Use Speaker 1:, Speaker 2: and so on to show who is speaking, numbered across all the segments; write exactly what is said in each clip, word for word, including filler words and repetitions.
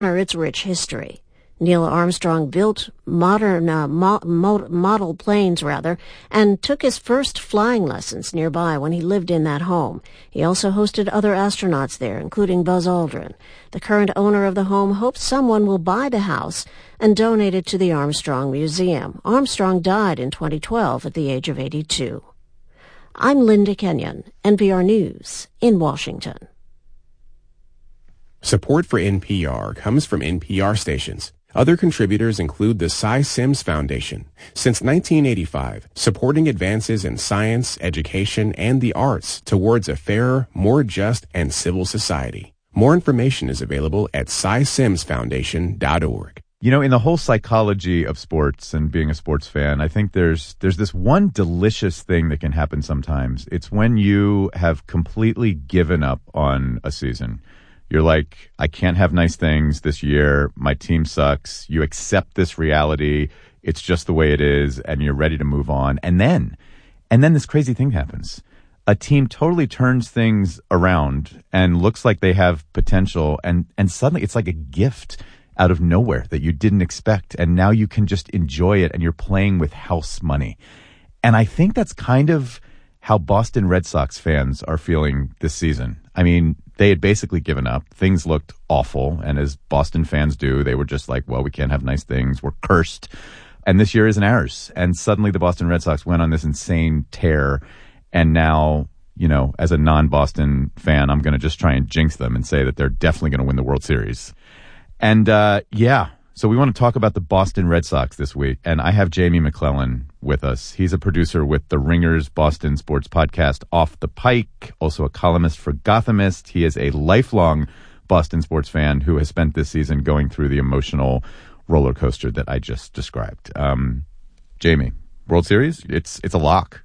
Speaker 1: its rich history. Neil Armstrong built modern uh, mo- mo- model planes, rather, and took his first flying lessons nearby when he lived in that home. He also hosted other astronauts there, including Buzz Aldrin. The current owner of the home hopes someone will buy the house and donate it to the Armstrong Museum. Armstrong died in twenty twelve at the age of eighty-two. I'm Linda Kenyon, N P R News in Washington.
Speaker 2: Support for N P R comes from N P R stations. Other contributors include the Cy Sims Foundation. Since nineteen eighty-five, supporting advances in science, education, and the arts towards a fairer, more just, and civil society. More information is available at cy sims foundation dot org.
Speaker 3: You know, in the whole psychology of sports and being a sports fan, I think there's there's this one delicious thing that can happen sometimes. It's when you have completely given up on a season. You're like, I can't have nice things this year. My team sucks. You accept this reality. It's just the way it is, and you're ready to move on. And then, and then this crazy thing happens. A team totally turns things around and looks like they have potential, and, and suddenly it's like a gift out of nowhere that you didn't expect, and now you can just enjoy it, and you're playing with house money. And I think that's kind of how Boston Red Sox fans are feeling this season. I mean, they had basically given up. Things looked awful. And as Boston fans do, they were just like, well, we can't have nice things. We're cursed. And this year isn't ours. And suddenly the Boston Red Sox went on this insane tear. And now, you know, as a non-Boston fan, I'm going to just try and jinx them and say that they're definitely going to win the World Series. And, uh, yeah. So we want to talk about the Boston Red Sox this week, and I have Jamie McClellan with us. He's a producer with the Ringer's Boston sports podcast Off the Pike, also a columnist for Gothamist. He is a lifelong Boston sports fan who has spent this season going through the emotional roller coaster that I just described. Um, Jamie, World Series, it's it's a lock.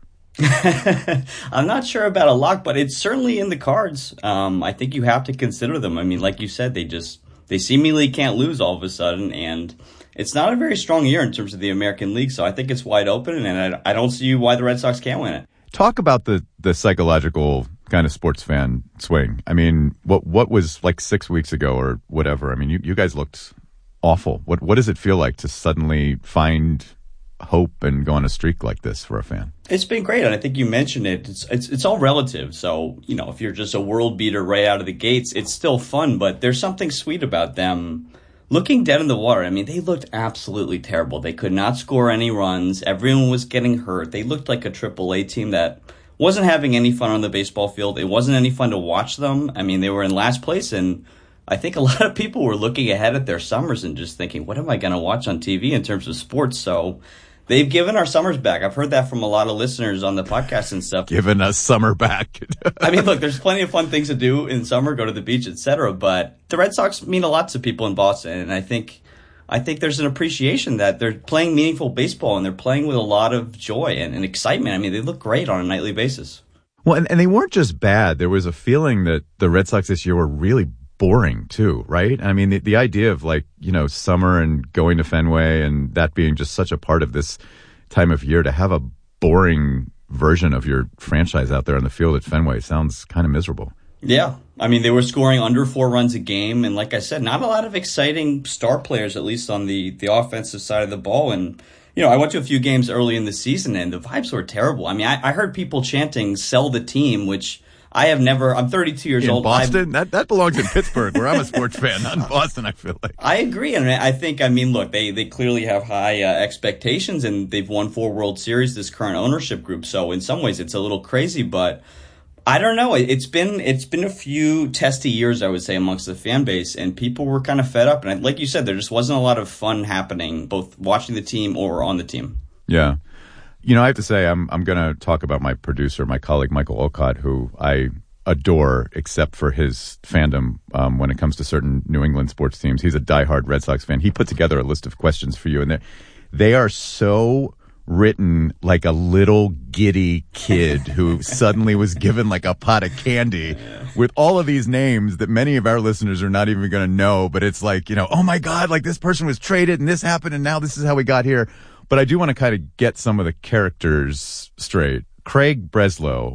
Speaker 4: I'm not sure about a lock, but it's certainly in the cards. Um, I think you have to consider them. I mean, like you said, they just... They seemingly can't lose all of a sudden, and it's not a very strong year in terms of the American League, so I think it's wide open, and I, I don't see why the Red Sox can't win it.
Speaker 3: Talk about the, the psychological kind of sports fan swing. I mean, what what was like six weeks ago or whatever? I mean, you, you guys looked awful. What what does it feel like to suddenly find hope and go on a streak like this for a fan?
Speaker 4: It's been great, and I think you mentioned it. It's it's it's all relative. So, you know, if you're just a world beater right out of the gates, it's still fun, but there's something sweet about them looking dead in the water. I mean, they looked absolutely terrible. They could not score any runs. Everyone was getting hurt. They looked like a triple A team that wasn't having any fun on the baseball field. It wasn't any fun to watch them. I mean, they were in last place, and I think a lot of people were looking ahead at their summers and just thinking, what am I going to watch on T V in terms of sports? So they've given our summers back. I've heard that from a lot of listeners on the podcast and stuff.
Speaker 3: Given us summer back.
Speaker 4: I mean, look, there's plenty of fun things to do in summer, go to the beach, et cetera. But the Red Sox mean a lot to people in Boston. And I think I think there's an appreciation that they're playing meaningful baseball and they're playing with a lot of joy and, and excitement. I mean, they look great on a nightly basis.
Speaker 3: Well, and, and they weren't just bad. There was a feeling that the Red Sox this year were really boring too, right? I mean, the, the idea of like, you know, summer and going to Fenway and that being just such a part of this time of year, to have a boring version of your franchise out there on the field at Fenway sounds kind of miserable.
Speaker 4: Yeah. I mean, they were scoring under four runs a game. And like I said, not a lot of exciting star players, at least on the, the offensive side of the ball. And, you know, I went to a few games early in the season and the vibes were terrible. I mean, I, I heard people chanting, sell the team, which I have never, I'm thirty-two years
Speaker 3: in
Speaker 4: old.
Speaker 3: Boston? That that belongs in Pittsburgh, where I'm a sports fan, not in Boston, I feel like.
Speaker 4: I agree. And I think, I mean, look, they, they clearly have high uh, expectations and they've won four World Series, this current ownership group. So in some ways it's a little crazy, but I don't know. It's been, it's been a few testy years, I would say, amongst the fan base, and people were kind of fed up. And like you said, there just wasn't a lot of fun happening, both watching the team or on the team.
Speaker 3: Yeah. You know, I have to say, I'm I'm going to talk about my producer, my colleague, Michael Olcott, who I adore, except for his fandom um, when it comes to certain New England sports teams. He's a diehard Red Sox fan. He put together a list of questions for you, and they are so written like a little giddy kid who suddenly was given like a pot of candy with all of these names that many of our listeners are not even going to know. But it's like, you know, oh my God, like this person was traded and this happened and now this is how we got here. But I do want to kind of get some of the characters straight. Craig Breslow,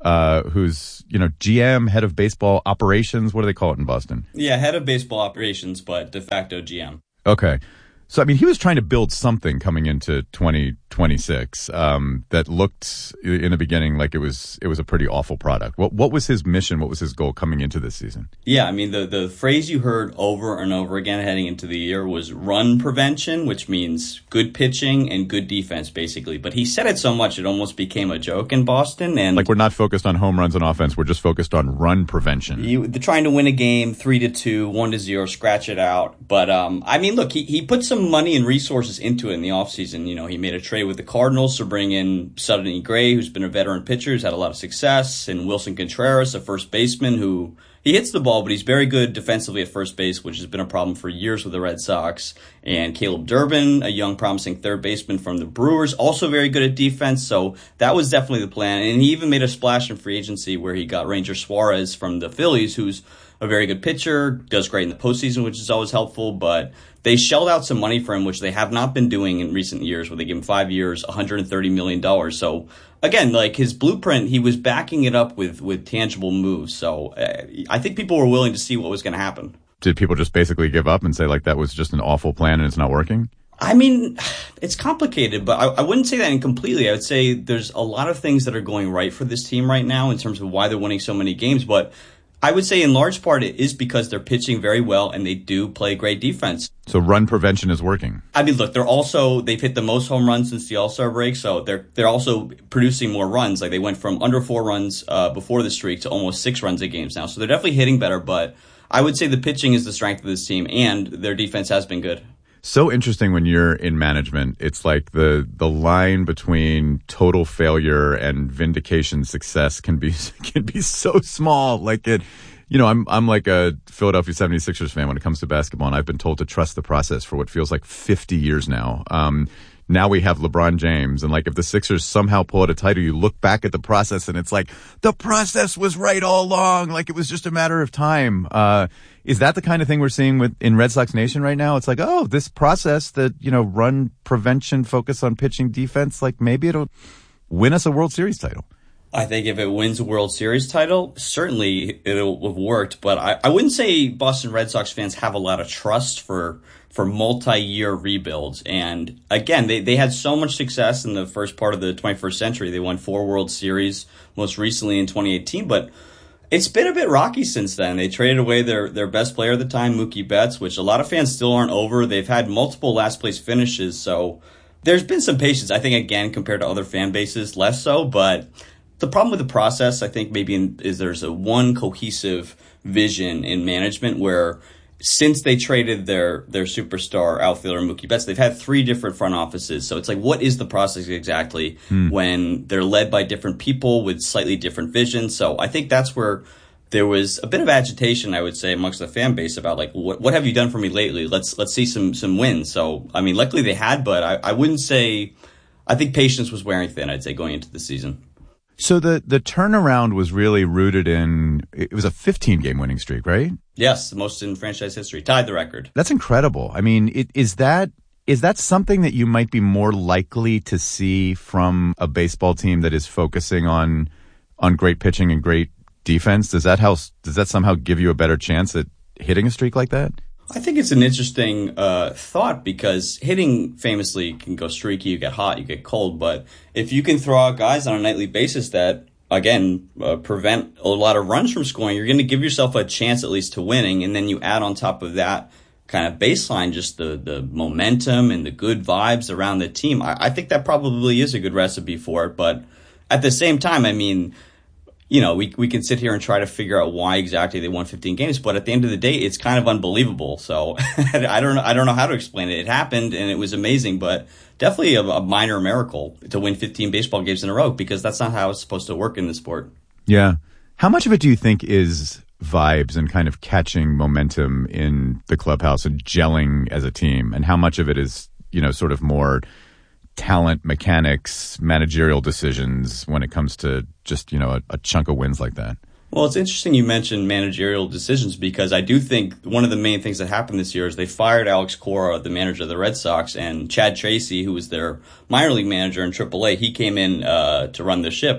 Speaker 3: uh, who's, you know, G M, head of baseball operations. What do they call it in Boston?
Speaker 4: Yeah, head of baseball operations, but de facto G M.
Speaker 3: Okay. So, I mean, he was trying to build something coming into twenty twenty-six um, that looked in the beginning like it was it was a pretty awful product. What what was his mission? What was his goal coming into this season?
Speaker 4: Yeah, I mean, the, the phrase you heard over and over again heading into the year was run prevention, which means good pitching and good defense, basically. But he said it so much it almost became a joke in Boston. And
Speaker 3: like, we're not focused on home runs on offense. We're just focused on run prevention.
Speaker 4: You, they're trying to win a game three to two, one to zero, scratch it out. But, um, I mean, look, he, he put some money and resources into it in the offseason. You know, he made a trade with the Cardinals to bring in Suddenly Gray, who's been a veteran pitcher, who's had a lot of success, and Wilson Contreras, a first baseman who he hits the ball, but he's very good defensively at first base, which has been a problem for years with the Red Sox. And Caleb Durbin, a young promising third baseman from the Brewers, also very good at defense. So that was definitely the plan. And he even made a splash in free agency where he got Ranger Suarez from the Phillies, who's a very good pitcher, does great in the postseason, which is always helpful, but they shelled out some money for him, which they have not been doing in recent years, where they gave him five years, one hundred thirty million dollars. So, again, like his blueprint, he was backing it up with, with tangible moves. So uh, I think people were willing to see what was going to happen.
Speaker 3: Did people just basically give up and say, like, that was just an awful plan and it's not working?
Speaker 4: I mean, it's complicated, but I, I wouldn't say that incompletely. I would say there's a lot of things that are going right for this team right now in terms of why they're winning so many games, but I would say in large part it is because they're pitching very well and they do play great defense.
Speaker 3: So run prevention is working.
Speaker 4: I mean, look, they're also, they've hit the most home runs since the All-Star break, so they're they're also producing more runs. Like, they went from under four runs uh, before the streak to almost six runs a game now. So they're definitely hitting better, but I would say the pitching is the strength of this team, and their defense has been good.
Speaker 3: So interesting when you're in management. It's like the the line between total failure and vindication success can be can be so small. Like it, you know, I'm I'm like a Philadelphia seventy-sixers fan when it comes to basketball, and I've been told to trust the process for what feels like fifty years now. Um, now we have LeBron James, and like if the Sixers somehow pull out a title, you look back at the process, and it's like the process was right all along. Like it was just a matter of time. Uh, Is that the kind of thing we're seeing with in Red Sox Nation right now? It's like, oh, this process that, you know, run prevention, focus on pitching defense, like maybe it'll win us a World Series title.
Speaker 4: I think if it wins a World Series title, certainly it'll have worked. But I, I wouldn't say Boston Red Sox fans have a lot of trust for for multi-year rebuilds. And again, they, they had so much success in the first part of the twenty-first century. They won four World Series, most recently in twenty eighteen. But it's been a bit rocky since then. They traded away their, their best player at the time, Mookie Betts, which a lot of fans still aren't over. They've had multiple last-place finishes, so there's been some patience. I think, again, compared to other fan bases, less so. But the problem with the process, I think, maybe in, is there's a one cohesive vision in management where since they traded their their superstar outfielder Mookie Betts, they've had three different front offices. So it's like, what is the process exactly hmm. when they're led by different people with slightly different visions? So I think that's where there was a bit of agitation, I would say, amongst the fan base about like, what what have you done for me lately? Let's let's see some some wins. So I mean, luckily they had, but I, I wouldn't say. I think patience was wearing thin, I'd say, going into the season.
Speaker 3: So the, the turnaround was really rooted in, it was a fifteen-game winning streak, right?
Speaker 4: Yes, the most in franchise history. Tied the record.
Speaker 3: That's incredible. I mean, it, is that is that something that you might be more likely to see from a baseball team that is focusing on on great pitching and great defense? Does that help, does that somehow give you a better chance at hitting a streak like that?
Speaker 4: I think it's an interesting uh, thought because hitting famously can go streaky, you get hot, you get cold. But if you can throw out guys on a nightly basis that, again, uh, prevent a lot of runs from scoring, you're going to give yourself a chance at least to winning. And then you add on top of that kind of baseline, just the, the momentum and the good vibes around the team. I, I think that probably is a good recipe for it. But at the same time, I mean, you know, we we can sit here and try to figure out why exactly they won fifteen games, but at the end of the day, it's kind of unbelievable. So I don't know, I don't know how to explain it. It happened and it was amazing, but definitely a, a minor miracle to win fifteen baseball games in a row because that's not how it's supposed to work in the sport.
Speaker 3: Yeah. How much of it do you think is vibes and kind of catching momentum in the clubhouse and gelling as a team, and how much of it is, you know, sort of more talent, mechanics, managerial decisions when it comes to just, you know, a, a chunk of wins like that?
Speaker 4: Well, it's interesting you mentioned managerial decisions because I do think one of the main things that happened this year is they fired Alex Cora, the manager of the Red Sox, and Chad Tracy, who was their minor league manager in triple A, he came in uh, to run the ship.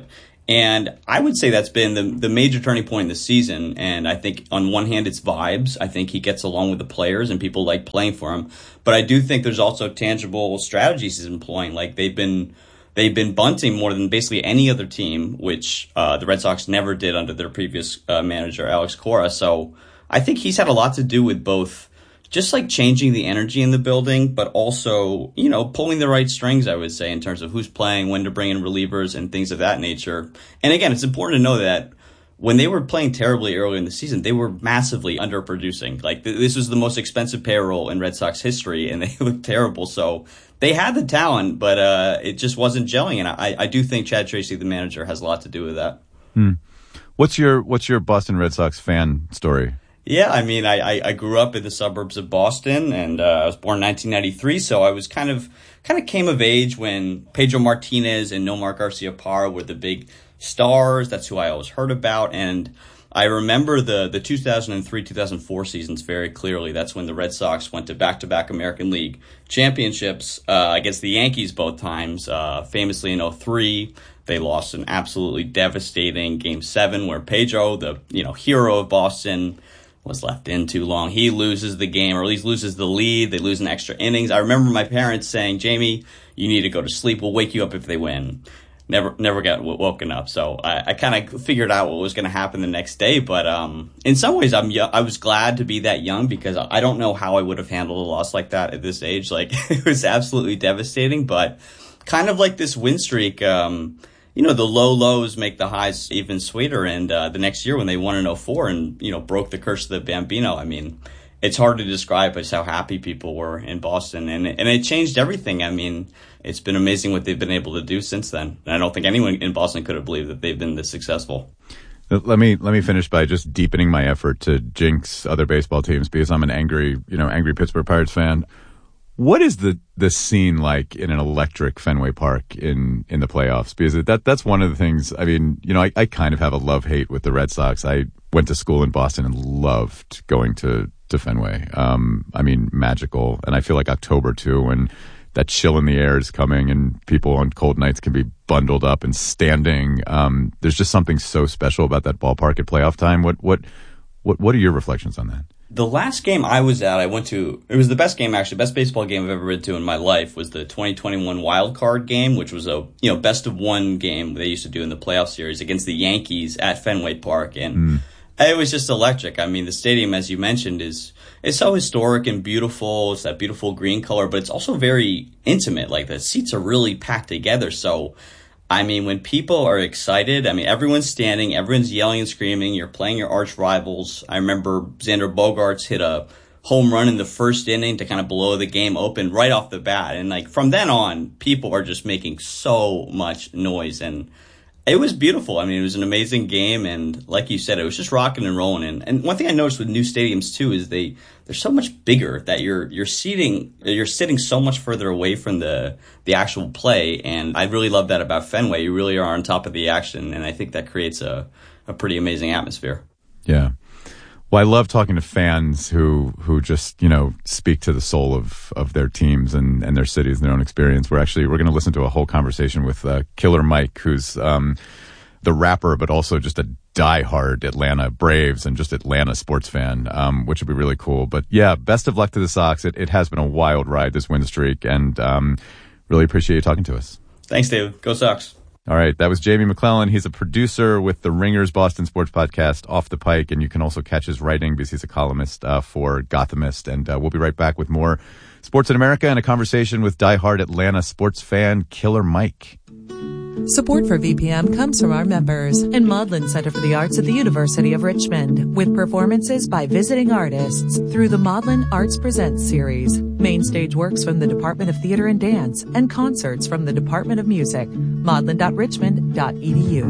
Speaker 4: And I would say that's been the, the major turning point in the season. And I think on one hand, it's vibes. I think he gets along with the players and people like playing for him. But I do think there's also tangible strategies he's employing. Like they've been they've been bunting more than basically any other team, which uh, the Red Sox never did under their previous uh, manager, Alex Cora. So I think he's had a lot to do with both just like changing the energy in the building, but also, you know, pulling the right strings, I would say, in terms of who's playing, when to bring in relievers and things of that nature. And again, it's important to know that when they were playing terribly early in the season, they were massively underproducing. Like th- this was the most expensive payroll in Red Sox history, and they looked terrible. So they had the talent, but uh, it just wasn't gelling. And I, I do think Chad Tracy, the manager, has a lot to do with that.
Speaker 3: Hmm. What's your What's your Boston Red Sox fan story?
Speaker 4: Yeah, I mean, I, I grew up in the suburbs of Boston, and uh, I was born in nineteen ninety-three, so I was kind of kind of came of age when Pedro Martinez and Nomar Garciaparra were the big stars. That's who I always heard about, and I remember the the two thousand three two thousand four seasons very clearly. That's when the Red Sox went to back-to-back American League championships uh, against the Yankees both times, uh, famously in oh three. They lost an absolutely devastating Game seven where Pedro, the you know hero of Boston, was left in too long. He loses the game, or at least loses the lead. They lose in extra innings. I remember my parents saying, Jamie, you need to go to sleep. We'll wake you up if they win. Never never got w- woken up. So I, I kind of figured out what was going to happen the next day. But um, in some ways, I'm y- I was glad to be that young because I don't know how I would have handled a loss like that at this age. Like, it was absolutely devastating. But kind of like this win streak, um, you know, the low lows make the highs even sweeter. And uh, the next year when they won in oh four and, you know, broke the curse of the Bambino, I mean, it's hard to describe just how happy people were in Boston. And, and it changed everything. I mean, it's been amazing what they've been able to do since then. And I don't think anyone in Boston could have believed that they've been this successful.
Speaker 3: Let me let me finish by just deepening my effort to jinx other baseball teams because I'm an angry, you know, angry Pittsburgh Pirates fan. What is the, the scene like in an electric Fenway Park in, in the playoffs? Because that that's one of the things, I mean, you know, I, I kind of have a love-hate with the Red Sox. I went to school in Boston and loved going to, to Fenway. Um, I mean, magical. And I feel like October, too, when that chill in the air is coming and people on cold nights can be bundled up and standing. Um, there's just something so special about that ballpark at playoff time. What what what what are your reflections on that?
Speaker 4: The last game I was at, I went to, it was the best game, actually, best baseball game I've ever been to in my life, was the twenty twenty-one wild card game, which was a, you know, best of one game they used to do in the playoff series against the Yankees at Fenway Park. And mm. it was just electric. I mean, the stadium, as you mentioned, is, is so historic and beautiful. It's that beautiful green color, but it's also very intimate. Like, the seats are really packed together. So, I mean, when people are excited, I mean, everyone's standing, everyone's yelling and screaming. You're playing your arch rivals. I remember Xander Bogaerts hit a home run in the first inning to kind of blow the game open right off the bat. And like from then on, people are just making so much noise. And it was beautiful. I mean, it was an amazing game. And like you said, it was just rocking and rolling. And, and one thing I noticed with new stadiums, too, is they, they're so much bigger that you're, you're seating, you're sitting so much further away from the, the actual play. And I really love that about Fenway. You really are on top of the action. And I think that creates a, a pretty amazing atmosphere.
Speaker 3: Yeah. Well, I love talking to fans who, who just, you know, speak to the soul of, of their teams and, and their cities and their own experience. We're actually, we're going to listen to a whole conversation with uh, Killer Mike, who's um, the rapper, but also just a diehard Atlanta Braves and just Atlanta sports fan, um, which would be really cool. But yeah, best of luck to the Sox. It, it has been a wild ride, this win streak, and um, really appreciate you talking to us.
Speaker 4: Thanks, David. Go Sox.
Speaker 3: All right, that was Jamie McClellan. He's a producer with the Ringer's Boston sports podcast, Off the Pike, and you can also catch his writing because he's a columnist uh, for Gothamist. And uh, we'll be right back with more Sports in America and a conversation with diehard Atlanta sports fan Killer Mike.
Speaker 5: Support for V P M comes from our members and Maudlin Center for the Arts at the University of Richmond, with performances by visiting artists through the Maudlin Arts Presents series, main stage works from the Department of Theater and Dance, and concerts from the Department of Music. maudlin dot richmond dot e d u.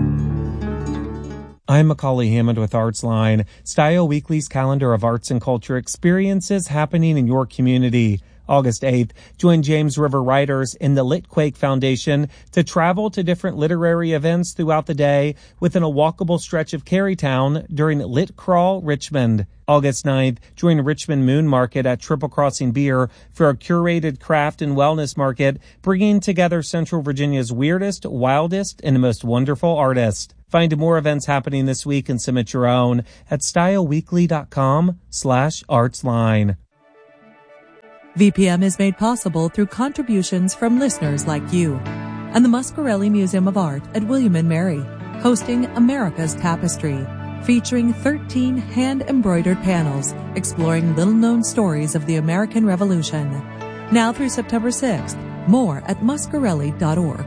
Speaker 6: I'm Macaulay Hammond with ArtsLine, Style Weekly's calendar of arts and culture experiences happening in your community. August eighth, join James River writers in the Litquake Foundation to travel to different literary events throughout the day within a walkable stretch of Carytown during Lit Crawl Richmond. August ninth, join Richmond Moon Market at Triple Crossing Beer for a curated craft and wellness market, bringing together Central Virginia's weirdest, wildest, and most wonderful artists. Find more events happening this week and submit your own at styleweekly.com slash artsline.
Speaker 5: V P M is made possible through contributions from listeners like you. And the Muscarelli Museum of Art at William and Mary, hosting America's Tapestry, featuring thirteen hand-embroidered panels exploring little-known stories of the American Revolution. Now through September sixth. More at muscarelli dot org.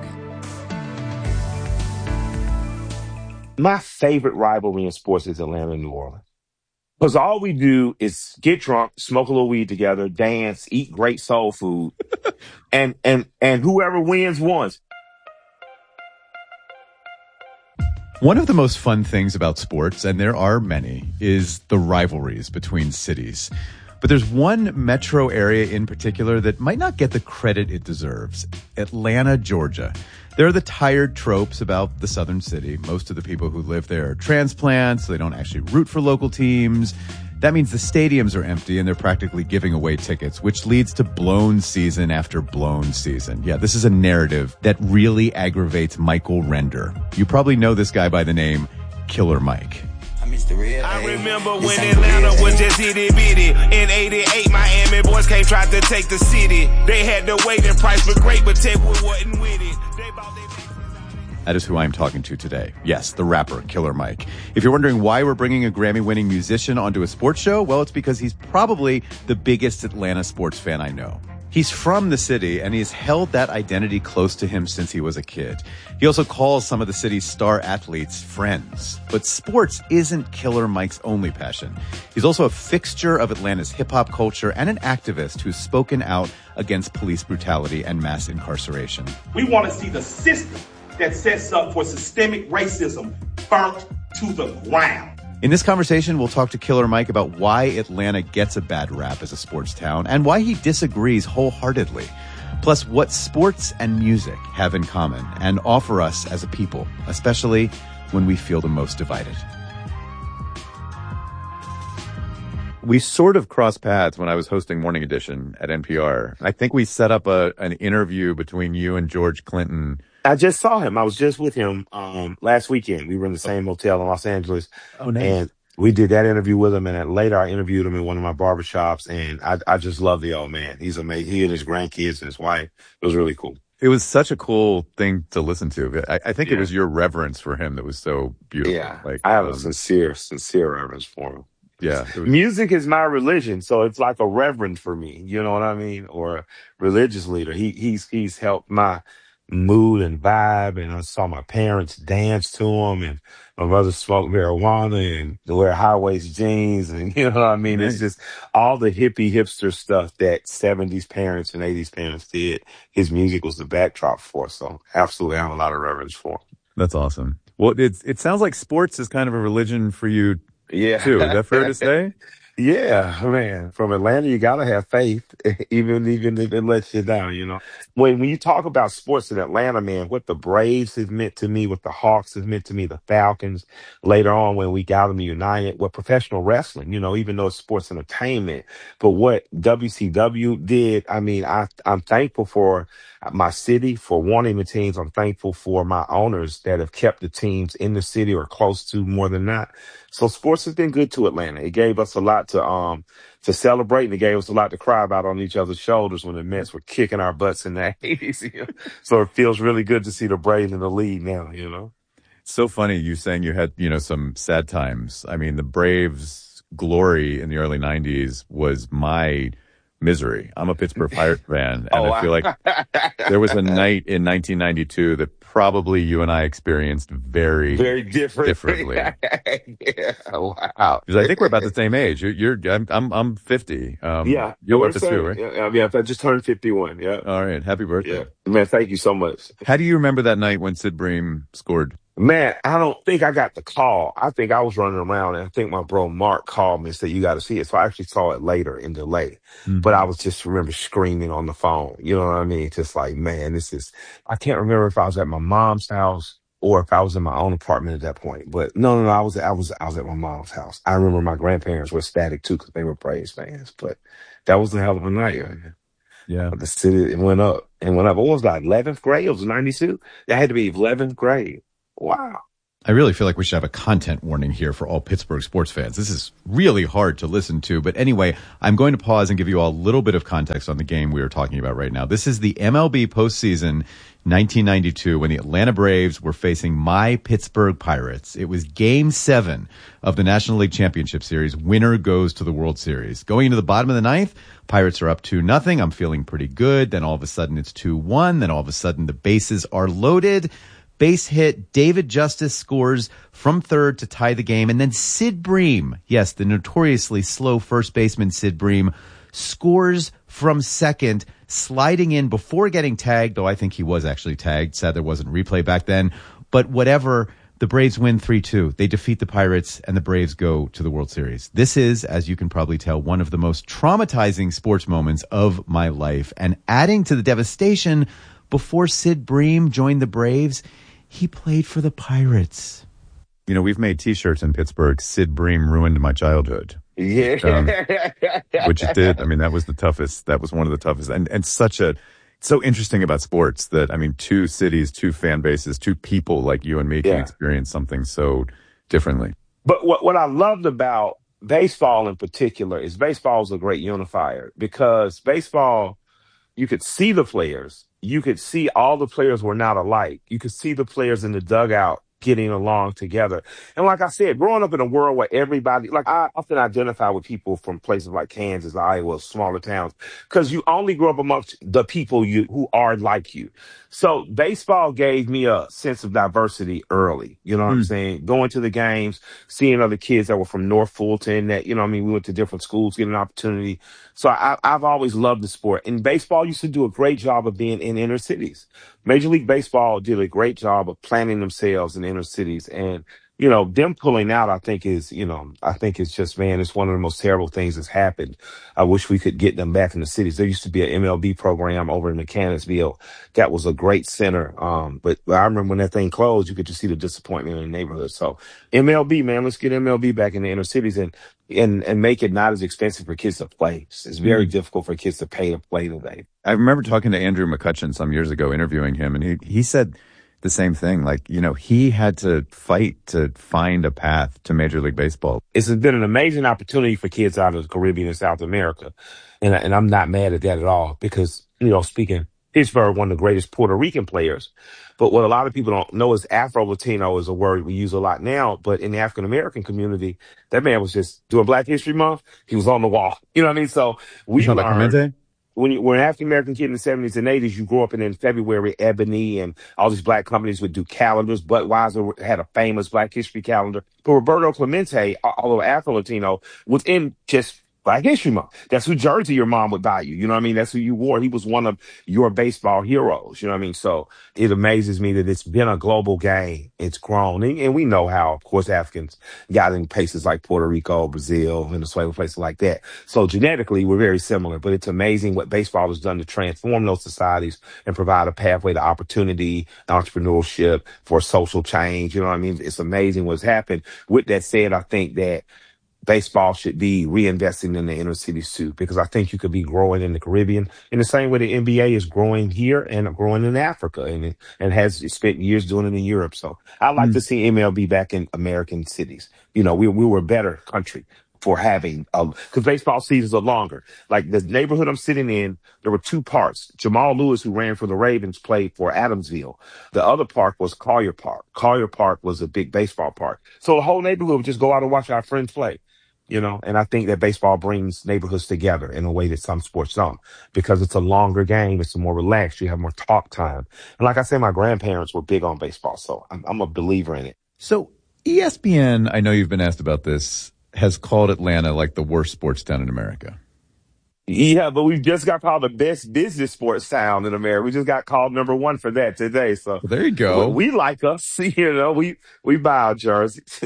Speaker 7: My favorite rivalry in sports is Atlanta and New Orleans. Because all we do is get drunk, smoke a little weed together, dance, eat great soul food, and and and whoever wins, wins.
Speaker 3: One of the most fun things about sports, and there are many, is the rivalries between cities. But there's one metro area in particular that might not get the credit it deserves. Atlanta, Georgia. There are the tired tropes about the southern city. Most of the people who live there are transplants, so they don't actually root for local teams. That means the stadiums are empty and they're practically giving away tickets, which leads to blown season after blown season. Yeah, this is a narrative that really aggravates Michael Render. You probably know this guy by the name Killer Mike.
Speaker 8: I remember when Atlanta was just itty bitty. In eighty-eight, Miami boys came tried to take the city. They had the waiting price for great, but Tech wasn't with it. They bought their
Speaker 3: That is who I'm talking to today. Yes, the rapper, Killer Mike. If you're wondering why we're bringing a Grammy-winning musician onto a sports show, well, it's because he's probably the biggest Atlanta sports fan I know. He's from the city, and he's held that identity close to him since he was a kid. He also calls some of the city's star athletes friends. But sports isn't Killer Mike's only passion. He's also a fixture of Atlanta's hip-hop culture and an activist who's spoken out against police brutality and mass incarceration.
Speaker 9: We want to see the system that sets up for systemic racism burnt to the ground.
Speaker 3: In this conversation, we'll talk to Killer Mike about why Atlanta gets a bad rap as a sports town and why he disagrees wholeheartedly. Plus, what sports and music have in common and offer us as a people, especially when we feel the most divided. We sort of crossed paths when I was hosting Morning Edition at N P R. I think we set up a an interview between you and George Clinton.
Speaker 7: I just saw him. I was just with him um, last weekend. We were in the same hotel in Los Angeles.
Speaker 3: Oh, nice.
Speaker 7: And we did that interview with him. And then later I interviewed him in one of my barbershops. And I, I just love the old man. He's amazing. He and his grandkids and his wife. It was really cool.
Speaker 3: It was such a cool thing to listen to. I, I think
Speaker 7: Yeah.
Speaker 3: it was your reverence for him that was so beautiful.
Speaker 7: Yeah.
Speaker 3: Like,
Speaker 7: I have
Speaker 3: um,
Speaker 7: a sincere, sincere reverence for him.
Speaker 3: yeah. It was,
Speaker 7: Music is my religion. So it's like a reverend for me. You know what I mean? Or a religious leader. He, he's, he's helped my mood and vibe, and I saw my parents dance to him, and my mother smoked marijuana and wear high-waist jeans, and you know what I mean? It's just all the hippie hipster stuff that seventies parents and eighties parents did. His music was the backdrop for, so absolutely I have a lot of reverence for him.
Speaker 3: that's awesome. Well, it's, it sounds like sports is kind of a religion for you,
Speaker 7: Yeah.
Speaker 3: too. Is that fair to say?
Speaker 7: Yeah, man. From Atlanta, you gotta have faith, even even if it lets you down. You know, when when you talk about sports in Atlanta, man, what the Braves have meant to me, what the Hawks have meant to me, the Falcons. Later on, when we got them united, what professional wrestling. You know, even though it's sports entertainment, but what W C W did. I mean, I I'm thankful for my city for wanting the teams. I'm thankful for my owners that have kept the teams in the city or close to more than not. So sports has been good to Atlanta. It gave us a lot to um to celebrate, and it gave us a lot to cry about on each other's shoulders when the Mets were kicking our butts in the eighties. You know? So it feels really good to see the Braves in the lead now, you know.
Speaker 3: It's so funny you saying you had, you know, some sad times. I mean, the Braves' glory in the early nineties was my misery. I'm a Pittsburgh Pirates fan, and
Speaker 7: Oh,
Speaker 3: I feel like there was a night in nineteen ninety-two that probably you and I experienced very,
Speaker 7: Very different.
Speaker 3: differently.
Speaker 7: Yeah, wow.
Speaker 3: Because I think we're about the same age. You're, you're I'm, I'm, I'm fifty. Um,
Speaker 7: Yeah.
Speaker 3: you're
Speaker 7: we're
Speaker 3: with us
Speaker 7: saying-
Speaker 3: too, right?
Speaker 7: Yeah, yeah, I just turned fifty-one. Yeah.
Speaker 3: All right. Happy birthday.
Speaker 7: Yeah. Man, thank you so much.
Speaker 3: How do you remember that night when Sid Bream scored
Speaker 7: Man, I don't think I got the call. I think I was running around, and I think my bro Mark called me and said, you got to see it. So I actually saw it later in delay.
Speaker 3: Mm-hmm.
Speaker 7: But I was just remember screaming on the phone. You know what I mean? Just like, man, this is, I can't remember if I was at my mom's house or if I was in my own apartment at that point. But no, no, no, I was, I was, I was at my mom's house. I remember my grandparents were ecstatic too because they were Braves fans. But that was a hell of a night, man.
Speaker 3: Yeah.
Speaker 7: The city, it went up and went up. What was that, eleventh grade? It was ninety-two. That had to be eleventh grade. Wow.
Speaker 3: I really feel like we should have a content warning here for all Pittsburgh sports fans. This is really hard to listen to. But anyway, I'm going to pause and give you all a little bit of context on the game we are talking about right now. This is the M L B postseason nineteen ninety-two when the Atlanta Braves were facing my Pittsburgh Pirates. It was game seven of the National League Championship Series. Winner goes to the World Series. Going into the bottom of the ninth, Pirates are up two nothing. I'm feeling pretty good. Then all of a sudden it's two one. Then all of a sudden the bases are loaded. Base hit. David Justice scores from third to tie the game. And then Sid Bream, yes, the notoriously slow first baseman Sid Bream, scores from second, sliding in before getting tagged, though I think he was actually tagged. Sad there wasn't replay back then. But whatever, the Braves win three two. They defeat the Pirates, and the Braves go to the World Series. This is, as you can probably tell, one of the most traumatizing sports moments of my life. And adding to the devastation, before Sid Bream joined the Braves, he played for the Pirates. You know, we've made T-shirts in Pittsburgh. Sid Bream ruined my childhood.
Speaker 7: Yeah.
Speaker 3: Um, which it did. I mean, that was the toughest. That was one of the toughest. And and such a, so interesting about sports that, I mean, two cities, two fan bases, two people like you and me can
Speaker 7: Yeah.
Speaker 3: experience something so differently.
Speaker 7: But what, what I loved about baseball in particular is baseball is a great unifier because baseball, you could see the players. You could see all the players were not alike. You could see the players in the dugout getting along together. And like I said, growing up in a world where everybody, like I often identify with people from places like Kansas, Iowa, smaller towns, because you only grow up amongst the people you who are like you. So baseball gave me a sense of diversity early. You know what mm. I'm saying? Going to the games, seeing other kids that were from North Fulton that, you know what I mean, we went to different schools, getting an opportunity. So I, I've always loved the sport. And baseball used to do a great job of being in inner cities. Major League Baseball did a great job of planting themselves in inner cities. And, you know, them pulling out, I think is, you know, I think it's just, man, it's one of the most terrible things that's happened. I wish we could get them back in the cities. There used to be an M L B program over in Mechanicsville that was a great center. Um, but I remember when that thing closed, you could just see the disappointment in the neighborhood. So M L B, man, let's get M L B back in the inner cities and, and, and make it not as expensive for kids to play. It's very mm. difficult for kids to pay to play today.
Speaker 3: I remember talking to Andrew McCutcheon some years ago, interviewing him, and he, he said the same thing. Like, you know, he had to fight to find a path to Major League Baseball.
Speaker 7: It's been an amazing opportunity for kids out of the Caribbean and South America. And, and I'm not mad at that at all because, you know, speaking Pittsburgh, one of the greatest Puerto Rican players. But what a lot of people don't know is Afro-Latino is a word we use a lot now. But in the African-American community, that man was just doing Black History Month. He was on the wall. You know what I mean? So we learned. When you were an African-American kid in the seventies and eighties, you grew up in, in February, Ebony and all these black companies would do calendars. Budweiser had a famous Black History calendar. But Roberto Clemente, although Afro-Latino, was in just Black History Month. That's who jersey your mom would buy you. You know what I mean? That's who you wore. He was one of your baseball heroes. You know what I mean? So it amazes me that it's been a global game. It's grown. And, and we know how, of course, Africans got in places like Puerto Rico, Brazil, Venezuela, places like that. So genetically, we're very similar. But it's amazing what baseball has done to transform those societies and provide a pathway to opportunity, entrepreneurship, for social change. You know what I mean? It's amazing what's happened. With that said, I think that baseball should be reinvesting in the inner cities too, because I think you could be growing in the Caribbean in the same way the N B A is growing here and growing in Africa and and has spent years doing it in Europe. So I like mm. to see M L B back in American cities. You know, we we were a better country for having, um, cause baseball seasons are longer. Like the neighborhood I'm sitting in, there were two parks. Jamal Lewis, who ran for the Ravens, played for Adamsville. The other park was Collier Park. Collier Park was a big baseball park. So the whole neighborhood would just go out and watch our friends play. You know, and I think that baseball brings neighborhoods together in a way that some sports don't, because it's a longer game. It's more relaxed. You have more talk time. And like I said, my grandparents were big on baseball, so I'm, I'm a believer in it.
Speaker 3: So E S P N, I know you've been asked about this, has called Atlanta like the worst sports town in America.
Speaker 7: Yeah, but we just got called the best business sports town in America. We just got called number one for that today. So
Speaker 3: Well, there you
Speaker 7: we,
Speaker 3: go.
Speaker 7: we like us, you know. We we buy our jerseys.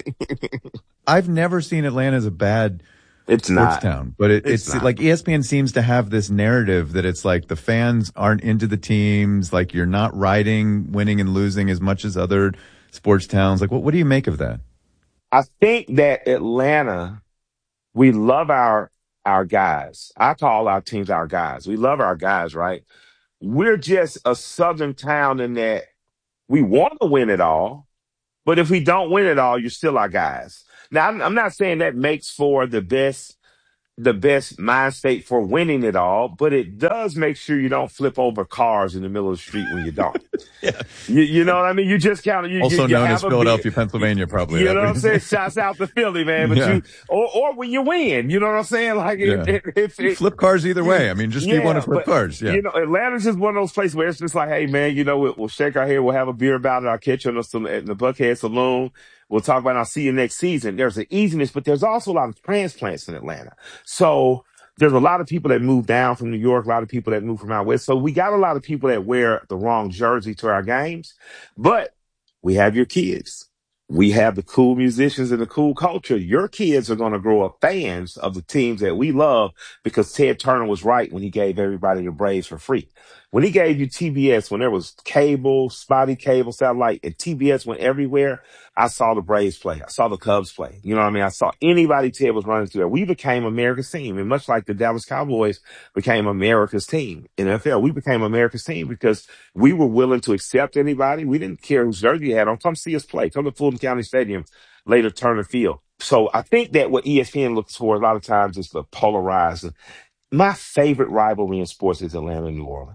Speaker 3: I've never seen Atlanta as a bad
Speaker 7: It's
Speaker 3: sports
Speaker 7: not.
Speaker 3: town, but it,
Speaker 7: It's
Speaker 3: it's,
Speaker 7: not.
Speaker 3: like E S P N seems to have this narrative that it's like the fans aren't into the teams, like you're not riding winning and losing as much as other sports towns. Like, what what do you make of that?
Speaker 7: I think that Atlanta, we love our our guys. I call our teams our guys. We love our guys, right? We're just a southern town in that we want to win it all, but if we don't win it all, you're still our guys. Now, I'm, I'm not saying that makes for the best the best mind state for winning it all, but it does make sure you don't flip over cars in the middle of the street when you don't.
Speaker 3: Yeah.
Speaker 7: You, you know what I mean? You just kind of you,
Speaker 3: Also
Speaker 7: you, you
Speaker 3: known
Speaker 7: have
Speaker 3: as
Speaker 7: a
Speaker 3: Philadelphia,
Speaker 7: big-
Speaker 3: Pennsylvania, probably.
Speaker 7: You
Speaker 3: that
Speaker 7: know what I'm
Speaker 3: way.
Speaker 7: saying? Shouts out to Philly, man. But
Speaker 3: Yeah.
Speaker 7: you, or or when you win, you know what I'm saying? Like
Speaker 3: Yeah.
Speaker 7: if, if,
Speaker 3: You
Speaker 7: if,
Speaker 3: flip cars either way. I mean, just
Speaker 7: yeah,
Speaker 3: you want to flip
Speaker 7: but,
Speaker 3: cars. Yeah.
Speaker 7: You know, Atlanta's just one of those places where it's just like, hey, man, you know, we'll, we'll shake our head, we'll have a beer about it, I'll catch you in the, in the Buckhead Saloon. We'll talk about it, I'll see you next season. There's an easiness, but there's also a lot of transplants in Atlanta. So there's a lot of people that move down from New York, a lot of people that move from out west. So we got a lot of people that wear the wrong jersey to our games, but we have your kids. We have the cool musicians and the cool culture. Your kids are going to grow up fans of the teams that we love because Ted Turner was right when he gave everybody your Braves for free. When he gave you T B S, when there was cable, spotty cable, satellite, and T B S went everywhere, I saw the Braves play. I saw the Cubs play. You know what I mean? I saw anybody Ted was running through there. We became America's team. And much like the Dallas Cowboys became America's team in the N F L, we became America's team because we were willing to accept anybody. We didn't care whose jersey you had on. Come see us play. Come to Fulton County Stadium, later Turner Field. So I think that what E S P N looks for a lot of times is the polarized. My favorite rivalry in sports is Atlanta and New Orleans.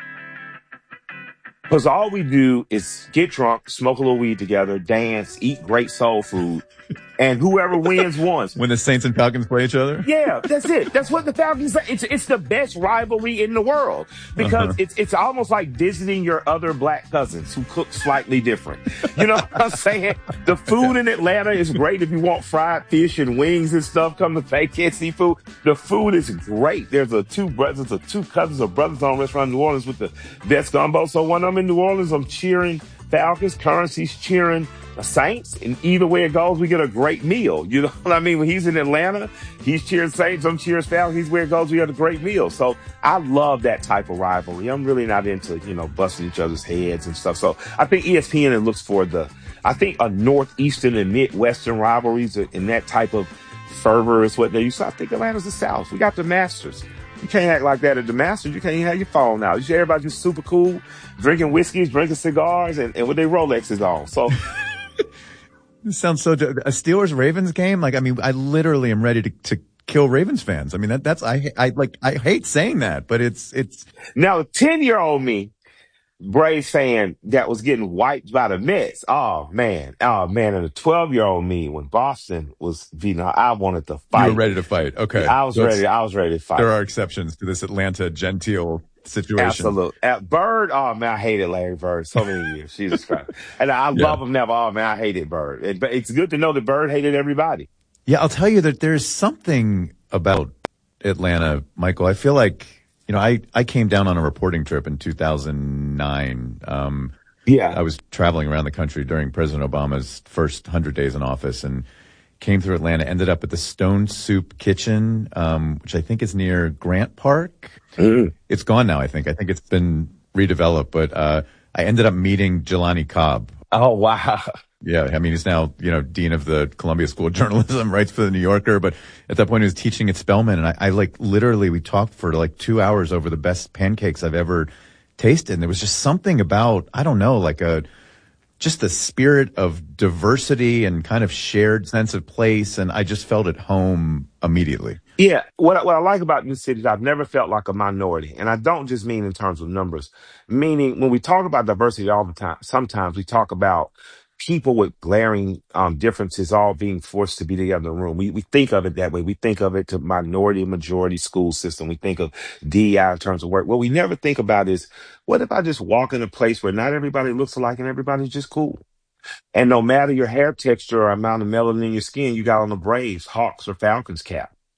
Speaker 7: Because all we do is get drunk, smoke a little weed together, dance, eat great soul food, and whoever wins wins.
Speaker 3: When the Saints and Falcons play each other?
Speaker 7: Yeah, that's it. That's what the Falcons say. It's it's the best rivalry in the world because
Speaker 3: Uh-huh.
Speaker 7: it's it's almost like visiting your other black cousins who cook slightly different. You know what I'm saying? The food in Atlanta is great if you want fried fish and wings and stuff. Come to Fake Seafood. The food is great. There's a two brothers or two cousins or brothers on restaurant in New Orleans with the best gumbo. So when I'm in New Orleans, I'm cheering Falcons. Currency's cheering the Saints, and either way it goes, we get a great meal. You know what I mean? When he's in Atlanta, he's cheering Saints, I'm cheering Falcons. He's where it goes, we get a great meal. So I love that type of rivalry. I'm really not into, you know, busting each other's heads and stuff. So I think E S P N looks for the, I think a Northeastern and Midwestern rivalries and that type of fervor is what they use. So I think Atlanta's the South. We got the Masters. You can't act like that at the Masters. You can't even have your phone out. You see everybody just super cool, drinking whiskeys, drinking cigars, and, and with their Rolexes on. So
Speaker 3: This sounds so. A Steelers Ravens game. Like, I mean, I literally am ready to, to kill Ravens fans. I mean, that, that's, I, I like, I hate saying that, but it's, it's,
Speaker 7: now the ten year old me, Braves fan that was getting wiped by the Mets. Oh man. Oh man. And the twelve year old me when Boston was beating, I wanted to fight.
Speaker 3: you were ready to fight. Okay.
Speaker 7: I was
Speaker 3: So it's-
Speaker 7: ready. I was ready to fight.
Speaker 3: There are exceptions to this Atlanta genteel situation.
Speaker 7: Absolutely. At Bird, oh man, I hated Larry Bird so many years. Jesus Christ. And I love him now, but oh man, I hated Bird. It, but it's good to know that Bird hated everybody.
Speaker 3: Yeah, I'll tell you that there's something about Atlanta, Michael. I feel like, you know, I, I came down on a reporting trip in two thousand nine. Um,
Speaker 7: Yeah.
Speaker 3: I was traveling around the country during President Obama's first hundred days in office and came through Atlanta, ended up at the Stone Soup Kitchen, um, which I think is near Grant Park.
Speaker 7: Mm.
Speaker 3: It's gone now, I think. I think it's been redeveloped, but, uh, I ended up meeting Jelani Cobb.
Speaker 7: Oh, wow.
Speaker 3: Yeah, I mean, he's now, you know, dean of the Columbia School of Journalism, writes for the New Yorker, but at that point he was teaching at Spelman, and I, I like literally, we talked for like two hours over the best pancakes I've ever tasted, and there was just something about, I don't know, like a, just the spirit of diversity and kind of shared sense of place, and I just felt at home immediately.
Speaker 7: Yeah, what I, what I like about this city is I've never felt like a minority, and I don't just mean in terms of numbers. Meaning, when we talk about diversity all the time, sometimes we talk about people with glaring um, differences all being forced to be together in the room. We we think of it that way. We think of it to minority majority school system. We think of D E I in terms of work. What we never think about is, what if I just walk in a place where not everybody looks alike and everybody's just cool? And no matter your hair texture or amount of melanin in your skin, you got on the Braves, Hawks, or Falcons cap.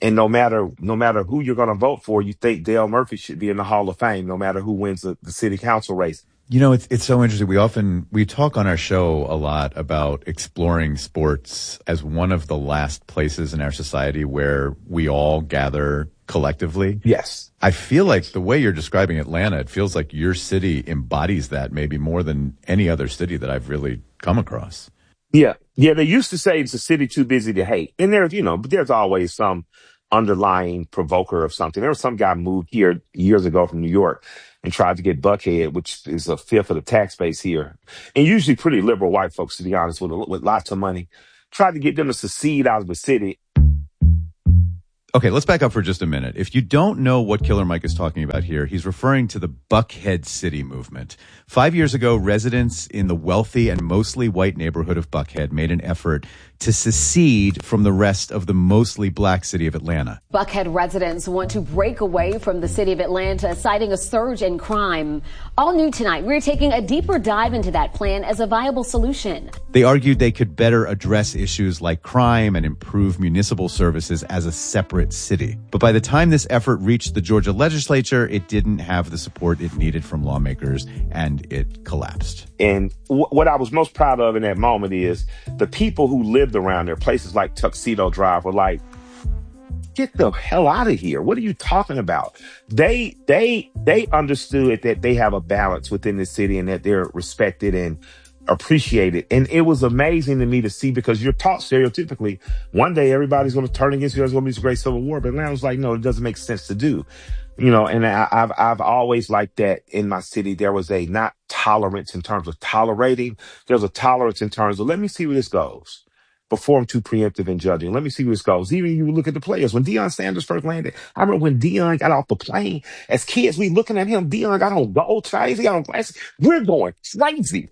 Speaker 7: And no matter no matter who you're going to vote for, you think Dale Murphy should be in the Hall of Fame, no matter who wins the, the city council race.
Speaker 3: You know, it's it's so interesting. We often we talk on our show a lot about exploring sports as one of the last places in our society where we all gather collectively.
Speaker 7: Yes.
Speaker 3: I feel like the way you're describing Atlanta, it feels like your city embodies that maybe more than any other city that I've really come across.
Speaker 7: Yeah. Yeah. They used to say it's a city too busy to hate. And there's, you know, but there's always some underlying provoker of something. There was some guy moved here years ago from New York and tried to get Buckhead, which is a fifth of the tax base here. And usually pretty liberal white folks, to be honest, with, with lots of money, tried to get them to secede out of the city.
Speaker 3: Okay, let's back up for just a minute. If you don't know what Killer Mike is talking about here, he's referring to the Buckhead City movement. Five years ago, residents in the wealthy and mostly white neighborhood of Buckhead made an effort to secede from the rest of the mostly black city of Atlanta.
Speaker 10: Buckhead residents want to break away from the city of Atlanta, citing a surge in crime. All new tonight, we're taking a deeper dive into that plan as a viable solution.
Speaker 3: They argued they could better address issues like crime and improve municipal services as a separate city. But by the time this effort reached the Georgia legislature, it didn't have the support it needed from lawmakers, and it collapsed.
Speaker 7: And w- what I was most proud of in that moment is the people who lived around there, places like Tuxedo Drive, were like, get the hell out of here. What are you talking about? They they they understood that they have a balance within the city and that they're respected and appreciated. And it was amazing to me to see, because you're taught stereotypically, one day everybody's going to turn against you. There's going to be this great civil war. But Atlanta was like, no, it doesn't make sense to do. You know, and I, I've I've always liked that in my city. There was a not tolerance in terms of tolerating. There's a tolerance in terms of, let me see where this goes before I'm too preemptive in judging. Let me see where this goes. Even you look at the players. When Deion Sanders first landed, I remember when Deion got off the plane, as kids, we looking at him. Deion got on gold ties. He got on glasses. We're going crazy.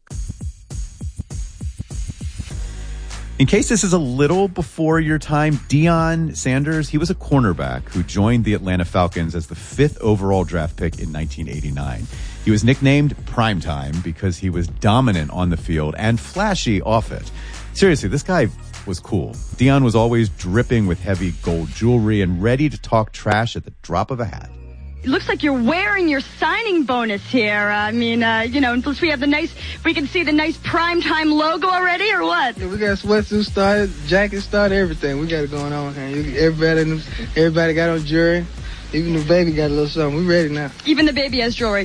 Speaker 3: In case this is a little before your time, Deion Sanders, he was a cornerback who joined the Atlanta Falcons as the fifth overall draft pick in nineteen eighty-nine. He was nicknamed Primetime because he was dominant on the field and flashy off it. Seriously, this guy was cool. Deion was always dripping with heavy gold jewelry and ready to talk trash at the drop of a hat.
Speaker 11: It looks like you're wearing your signing bonus here. I mean, uh, you know, unless we have the nice, we can see the nice Primetime logo already, or what?
Speaker 12: Yeah, we got sweatsuits started, jackets started, everything. We got it going on here. Everybody, everybody got on jewelry. Even the baby got a little something. We ready now.
Speaker 11: Even the baby has jewelry.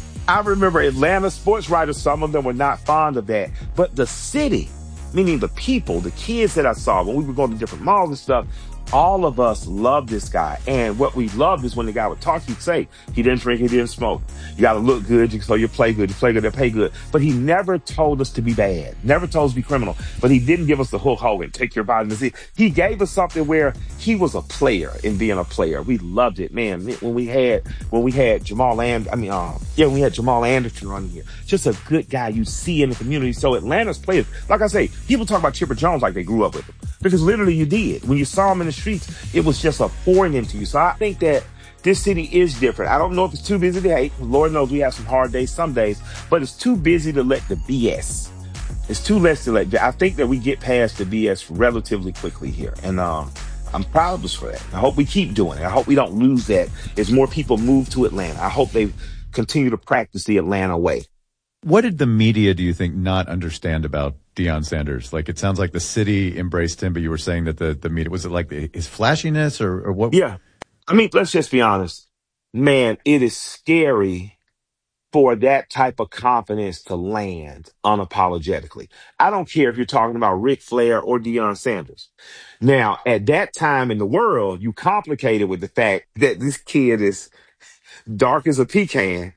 Speaker 7: I remember Atlanta sports writers, some of them were not fond of that. But the city, meaning the people, the kids that I saw when we were going to different malls and stuff, all of us loved this guy. And what we loved is when the guy would talk, he'd say, he didn't drink, he didn't smoke. You got to look good, so you play good. You play good, they pay good. But he never told us to be bad, never told us to be criminal. But he didn't give us the Hulk Hogan, take your body to see. He gave us something where he was a player in being a player. We loved it, man. When we had, when we had Jamal and I mean, um, yeah, when we had Jamal Anderson running here, just a good guy you see in the community. So Atlanta's players, like I say, people talk about Chipper Jones like they grew up with him, because literally you did. When you saw him in the streets, it was just a pouring into you. So I think that this city is different. I don't know if it's too busy to hate. Lord knows we have some hard days some days, but it's too busy to let the B S. It's too less to let. I think that we get past the B S relatively quickly here. And um, I'm proud of us for that. I hope we keep doing it. I hope we don't lose that as more people move to Atlanta. I hope they continue to practice the Atlanta way.
Speaker 3: What did the media, do you think, not understand about Deion Sanders? Like, it sounds like the city embraced him, but you were saying that the, the media, was it like his flashiness or, or what?
Speaker 7: Yeah. I mean, let's just be honest. Man, it is scary for that type of confidence to land unapologetically. I don't care if you're talking about Ric Flair or Deion Sanders. Now, at that time in the world, you complicated with the fact that this kid is dark as a pecan,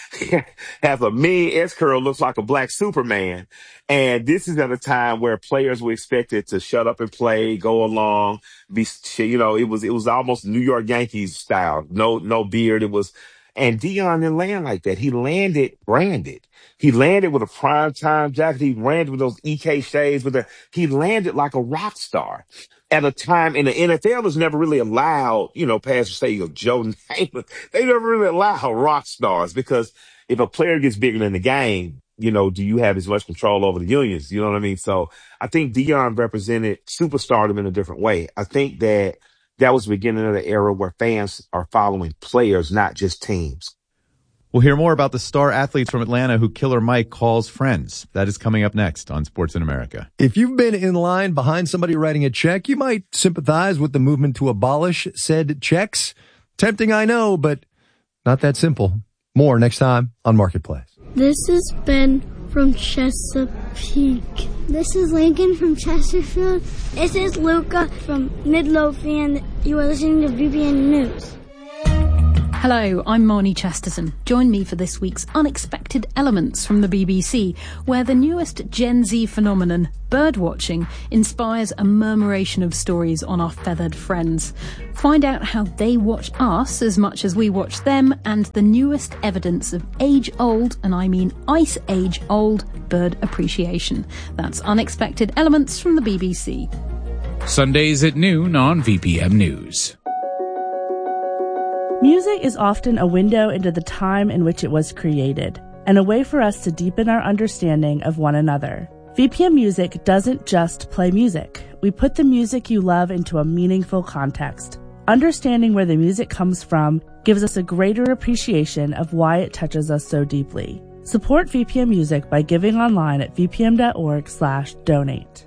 Speaker 7: has a mean S-curl, looks like a black Superman. And this is at a time where players were expected to shut up and play, go along, be, you know, it was, it was almost New York Yankees style. No, no beard. It was, and Deion didn't land like that. He landed branded. He landed with a primetime jacket. He landed with those E K shades with a, he landed like a rock star at a time, and the N F L has never really allowed, you know, past the stage of Joe Namath, they never really allow rock stars, because if a player gets bigger than the game, you know, do you have as much control over the unions? You know what I mean? So I think Deion represented superstardom in a different way. I think that that was the beginning of the era where fans are following players, not just teams.
Speaker 3: We'll hear more about the star athletes from Atlanta who Killer Mike calls friends. That is coming up next on Sports in America.
Speaker 13: If you've been in line behind somebody writing a check, you might sympathize with the movement to abolish said checks. Tempting, I know, but not that simple. More next time on Marketplace.
Speaker 14: This is Ben from Chesapeake. This is Lincoln from Chesterfield. This is Luca from Midlothian. You are listening to V P N News.
Speaker 15: Hello, I'm Marnie Chesterton. Join me for this week's Unexpected Elements from the B B C, where the newest Gen Z phenomenon, birdwatching, inspires a murmuration of stories on our feathered friends. Find out how they watch us as much as we watch them, and the newest evidence of age-old, and I mean ice age-old, bird appreciation. That's Unexpected Elements from the B B C.
Speaker 16: Sundays at noon on V P M News.
Speaker 17: Music is often a window into the time in which it was created, and a way for us to deepen our understanding of one another. V P M Music doesn't just play music. We put the music you love into a meaningful context. Understanding where the music comes from gives us a greater appreciation of why it touches us so deeply. Support V P M Music by giving online at vpm.org slash donate.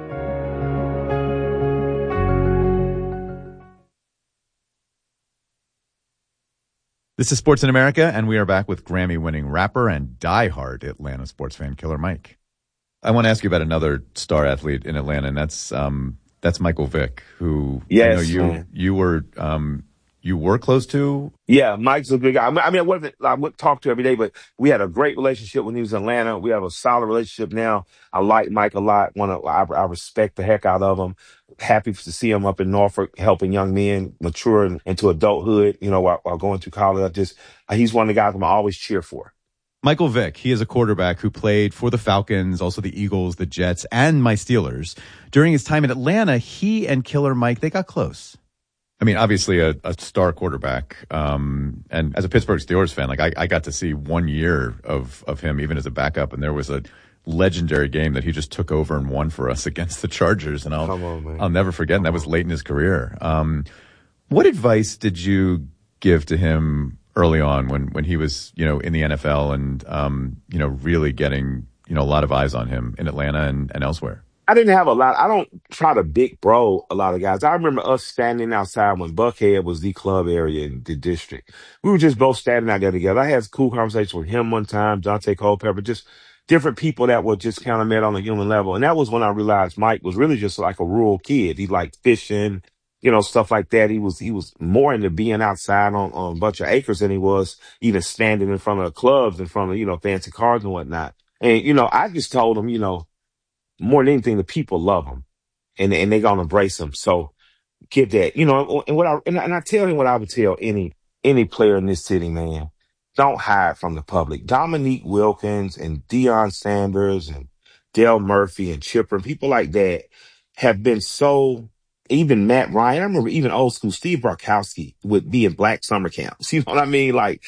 Speaker 3: This is Sports in America, and we are back with Grammy-winning rapper and diehard Atlanta sports fan Killer Mike. I want to ask you about another star athlete in Atlanta, and that's um, that's Michael Vick, who
Speaker 7: yes,
Speaker 3: I know you
Speaker 7: man.
Speaker 3: you were um, you were close to.
Speaker 7: Yeah, Mike's a big guy. I mean, I wasn't I wouldn't talk to him every day, but we had a great relationship when he was in Atlanta. We have a solid relationship now. I like Mike a lot. Want to I, I respect the heck out of him. Happy to see him up in Norfolk helping young men mature into adulthood, you know, while, while going through college. I just, he's one of the guys I'm always cheer for.
Speaker 3: Michael Vick, he is a quarterback who played for the Falcons, also the Eagles, the Jets, and my Steelers. During his time in Atlanta, he and Killer Mike, they got close. I mean, obviously a, a star quarterback. Um, and as a Pittsburgh Steelers fan, like I, I got to see one year of, of him even as a backup, and there was a legendary game that he just took over and won for us against the Chargers, and I'll on, I'll never forget. And that was late in his career. Um, what advice did you give to him early on when when he was, you know, in the N F L and um, you know, really getting, you know, a lot of eyes on him in Atlanta and, and elsewhere?
Speaker 7: I didn't have a lot. I don't try to big bro a lot of guys. I remember us standing outside when Buckhead was the club area in the district. We were just both standing out there together. I had cool conversations with him one time, Dante Culpepper, just different people that were just kind of met on a human level. And that was when I realized Mike was really just like a rural kid. He liked fishing, you know, stuff like that. He was, he was more into being outside on, on a bunch of acres than he was even standing in front of clubs, in front of, you know, fancy cars and whatnot. And, you know, I just told him, you know, more than anything, the people love him and, and they're going to embrace him. So get that, you know, and what I, and I, and I tell him what I would tell any, any player in this city, man. Don't hide from the public. Dominique Wilkins and Deion Sanders and Dale Murphy and Chipper and people like that have been so, even Matt Ryan. I remember even old school Steve Barkowski would be in black summer camps. You know what I mean? Like,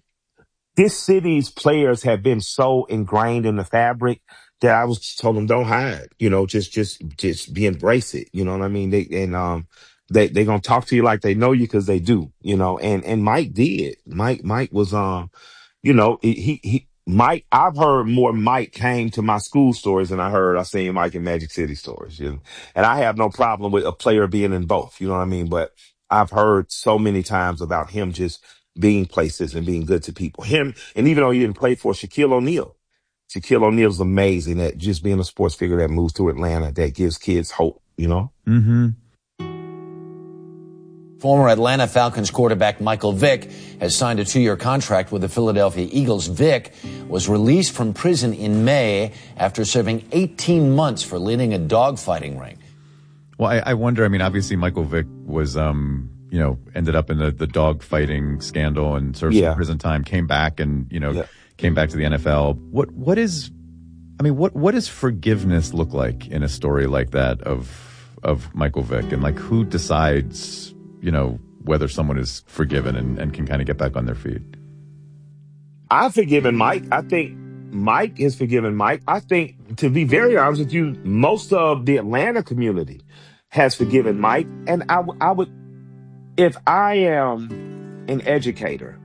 Speaker 7: this city's players have been so ingrained in the fabric that I was just told them, don't hide, you know, just, just, just be embrace it. You know what I mean? They, and, um, They, they gonna talk to you like they know you because they do, you know, and, and Mike did. Mike, Mike was, um, you know, he, he, Mike, I've heard more Mike came to my school stories than I heard I seen Mike in Magic City stories, you know, and I have no problem with a player being in both, you know what I mean? But I've heard so many times about him just being places and being good to people. Him, and even though he didn't play for Shaquille O'Neal, Shaquille O'Neal's amazing at just being a sports figure that moves to Atlanta, that gives kids hope, you know?
Speaker 3: Mm-hmm.
Speaker 18: Former Atlanta Falcons quarterback Michael Vick has signed a two-year contract with the Philadelphia Eagles. Vick was released from prison in May after serving eighteen months for leading a dogfighting ring.
Speaker 3: Well, I, I wonder, I mean, obviously Michael Vick was, um, you know, ended up in the, the dogfighting scandal and served
Speaker 7: Yeah.
Speaker 3: some prison time, came back and, you know,
Speaker 7: Yeah.
Speaker 3: came back to the N F L. What What is, I mean, what what does forgiveness look like in a story like that of of Michael Vick? And, like, who decides, you know, whether someone is forgiven and, and can kind of get back on their feet?
Speaker 7: I've forgiven Mike. I think Mike has forgiven Mike. I think, to be very honest with you, most of the Atlanta community has forgiven Mike. And I, w- I would If I am an educator,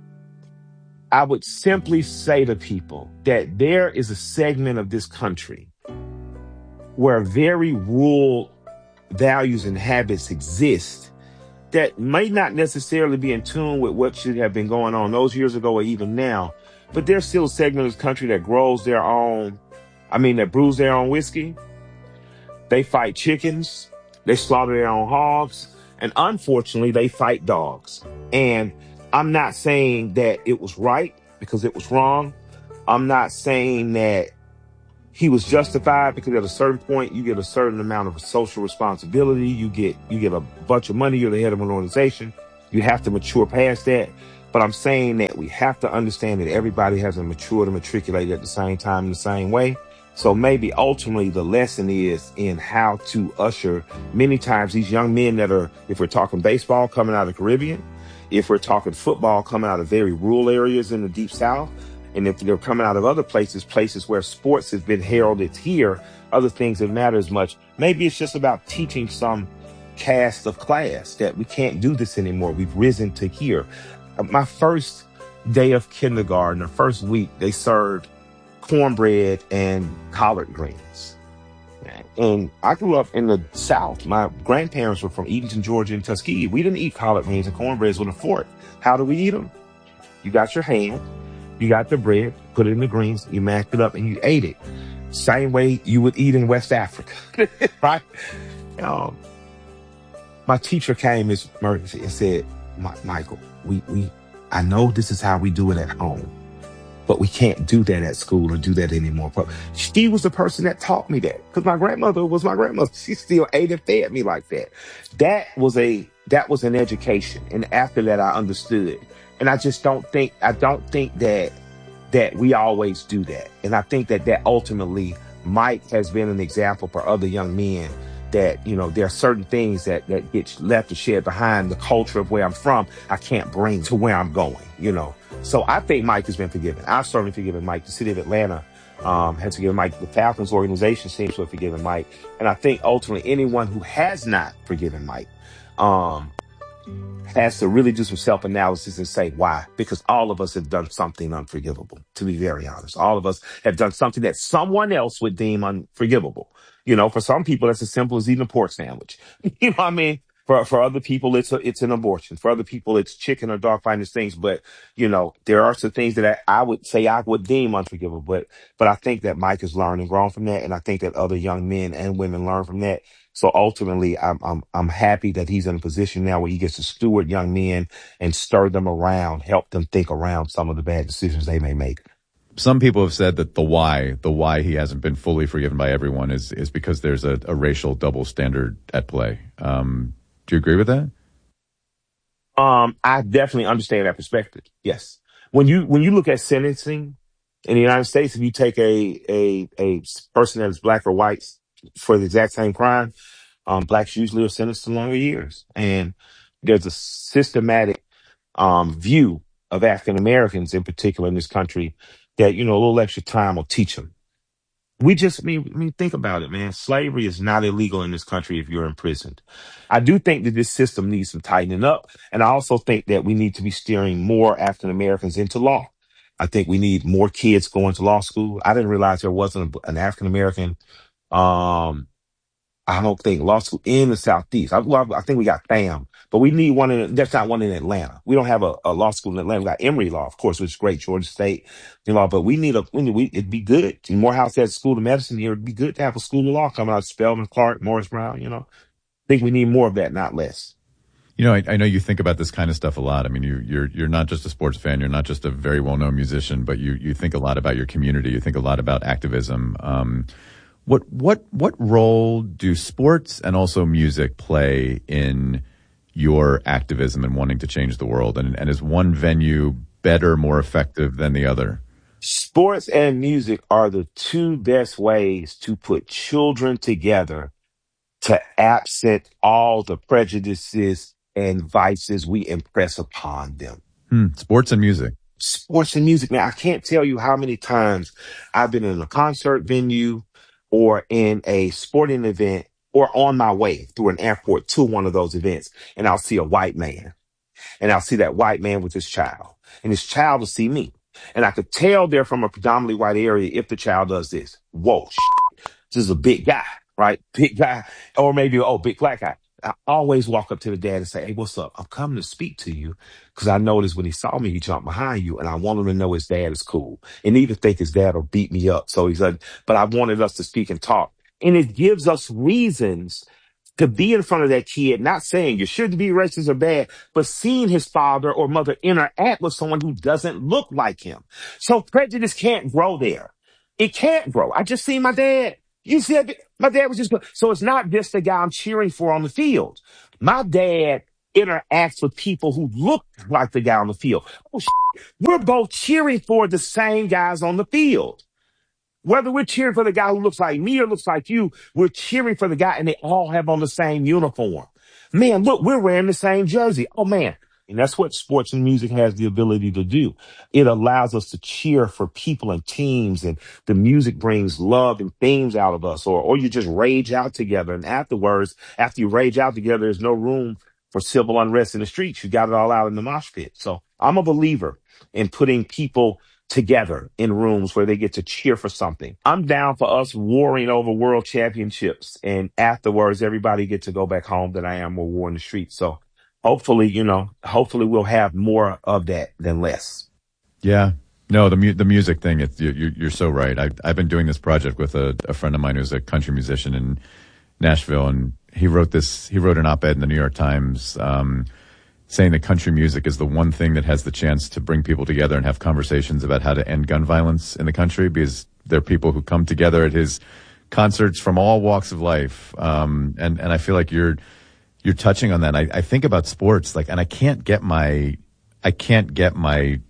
Speaker 7: I would simply say to people that there is a segment of this country where very rural values and habits exist that may not necessarily be in tune with what should have been going on those years ago or even now, but there's still a segment of this country that grows their own, I mean, that brews their own whiskey. They fight chickens. They slaughter their own hogs. And unfortunately, they fight dogs. And I'm not saying that it was right because it was wrong. I'm not saying that he was justified because at a certain point, you get a certain amount of social responsibility. You get you get a bunch of money. You're the head of an organization. You have to mature past that. But I'm saying that we have to understand that everybody hasn't matured and matriculated at the same time in the same way. So maybe ultimately the lesson is in how to usher many times these young men that are, if we're talking baseball coming out of the Caribbean, if we're talking football coming out of very rural areas in the Deep South, and if they're coming out of other places, places where sports has been heralded here, other things that matter as much, maybe it's just about teaching some cast of class that we can't do this anymore. We've risen to here. My first day of kindergarten, the first week, they served cornbread and collard greens. And I grew up in the South. My grandparents were from Edenton, Georgia, and Tuskegee. We didn't eat collard greens and cornbreads with a fork. How do we eat them? You got your hand, you got the bread, put it in the greens, you mashed it up, and you ate it. Same way you would eat in West Africa, right? Um, my teacher came, Miz Murphy, and said, Michael, we, we, I know this is how we do it at home, but we can't do that at school or do that anymore. But she was the person that taught me that because my grandmother was my grandmother. She still ate and fed me like that. That was a, that was an education. And after that, I understood. And I just don't think, I don't think that, that we always do that. And I think that that ultimately Mike has been an example for other young men that, you know, there are certain things that, that get left or shared behind the culture of where I'm from. I can't bring to where I'm going, you know. So I think Mike has been forgiven. I've certainly forgiven Mike. The city of Atlanta um, has forgiven Mike. The Falcons organization seems to have forgiven Mike. And I think ultimately anyone who has not forgiven Mike um, has to really do some self-analysis and say why. Because all of us have done something unforgivable, to be very honest. All of us have done something that someone else would deem unforgivable. You know, for some people, it's as simple as eating a pork sandwich. You know what I mean? For for other people, it's a, it's an abortion. For other people, it's chicken or dog fighting things. But, you know, there are some things that I, I would say I would deem unforgivable. But but I think that Mike has learned and grown from that. And I think that other young men and women learn from that. So ultimately, I'm I'm I'm happy that he's in a position now where he gets to steward young men and stir them around, help them think around some of the bad decisions they may make.
Speaker 3: Some people have said that the why, the why he hasn't been fully forgiven by everyone is is because there's a, a racial double standard at play. Um, do you agree with that?
Speaker 7: Um, I definitely understand that perspective. Yes. When you when you look at sentencing in the United States, if you take a a a person that is black or white for the exact same crime, um, blacks usually are sentenced to longer years. And there's a systematic um view of African Americans in particular in this country that, you know, a little extra time will teach them. We just, I mean, I mean, think about it, man. Slavery is not illegal in this country if you're imprisoned. I do think that this system needs some tightening up. And I also think that we need to be steering more African Americans into law. I think we need more kids going to law school. I didn't realize there wasn't an African American, um, I don't think law school in the Southeast. I, well, I think we got FAM, but we need one in, there's not one in Atlanta. We don't have a, a law school in Atlanta. We got Emory Law, of course, which is great, Georgia State, you know, but we need a, we need, we, it'd be good. Morehouse has a school of medicine here. It'd be good to have a school of law coming out of Spelman, Clark, Morris Brown, you know. I think we need more of that, not less.
Speaker 3: You know, I, I know you think about this kind of stuff a lot. I mean, you, you're you're not just a sports fan. You're not just a very well-known musician, but you, you think a lot about your community. You think a lot about activism. Um, What what what role do sports and also music play in your activism and wanting to change the world? And, and is one venue better, more effective than the other?
Speaker 7: Sports and music are the two best ways to put children together to absent all the prejudices and vices we impress upon them.
Speaker 3: Hmm, sports and music.
Speaker 7: Sports and music, man. I can't tell you how many times I've been in a concert venue or in a sporting event or on my way through an airport to one of those events, and I'll see a white man, and I'll see that white man with his child, and his child will see me. And I could tell they're from a predominantly white area if the child does this. Whoa, shit. This is a big guy, right? Big guy. Or maybe, oh, big black guy. I always walk up to the dad and say, hey, what's up? I'm coming to speak to you because I noticed when he saw me, he jumped behind you, and I want him to know his dad is cool. And even think his dad will beat me up. So he's like, but I wanted us to speak and talk. And it gives us reasons to be in front of that kid, not saying you should be racist or bad, but seeing his father or mother interact with someone who doesn't look like him. So prejudice can't grow there. It can't grow. I just seen my dad. You see, my dad was just, so it's not just the guy I'm cheering for on the field. My dad interacts with people who look like the guy on the field. Oh, shit. We're both cheering for the same guys on the field. Whether we're cheering for the guy who looks like me or looks like you, we're cheering for the guy, and they all have on the same uniform. Man, look, we're wearing the same jersey. Oh, man. And that's what sports and music has the ability to do. It allows us to cheer for people and teams, and the music brings love and themes out of us, or, or you just rage out together. And afterwards, after you rage out together, there's no room for civil unrest in the streets. You got it all out in the mosh pit. So I'm a believer in putting people together in rooms where they get to cheer for something. I'm down for us warring over world championships, and afterwards everybody get to go back home than I am with war in the streets. So hopefully, you know, hopefully we'll have more of that than less.
Speaker 3: Yeah. No, the mu- the music thing, it's, you, you, you're so right. I, I've been doing this project with a, a friend of mine who's a country musician in Nashville, and he wrote this, he wrote an op-ed in the New York Times, um, saying that country music is the one thing that has the chance to bring people together and have conversations about how to end gun violence in the country, because there are people who come together at his concerts from all walks of life. Um, and, and I feel like you're, you're touching on that. I, I think about sports, like, and I can't get my, I can't get my,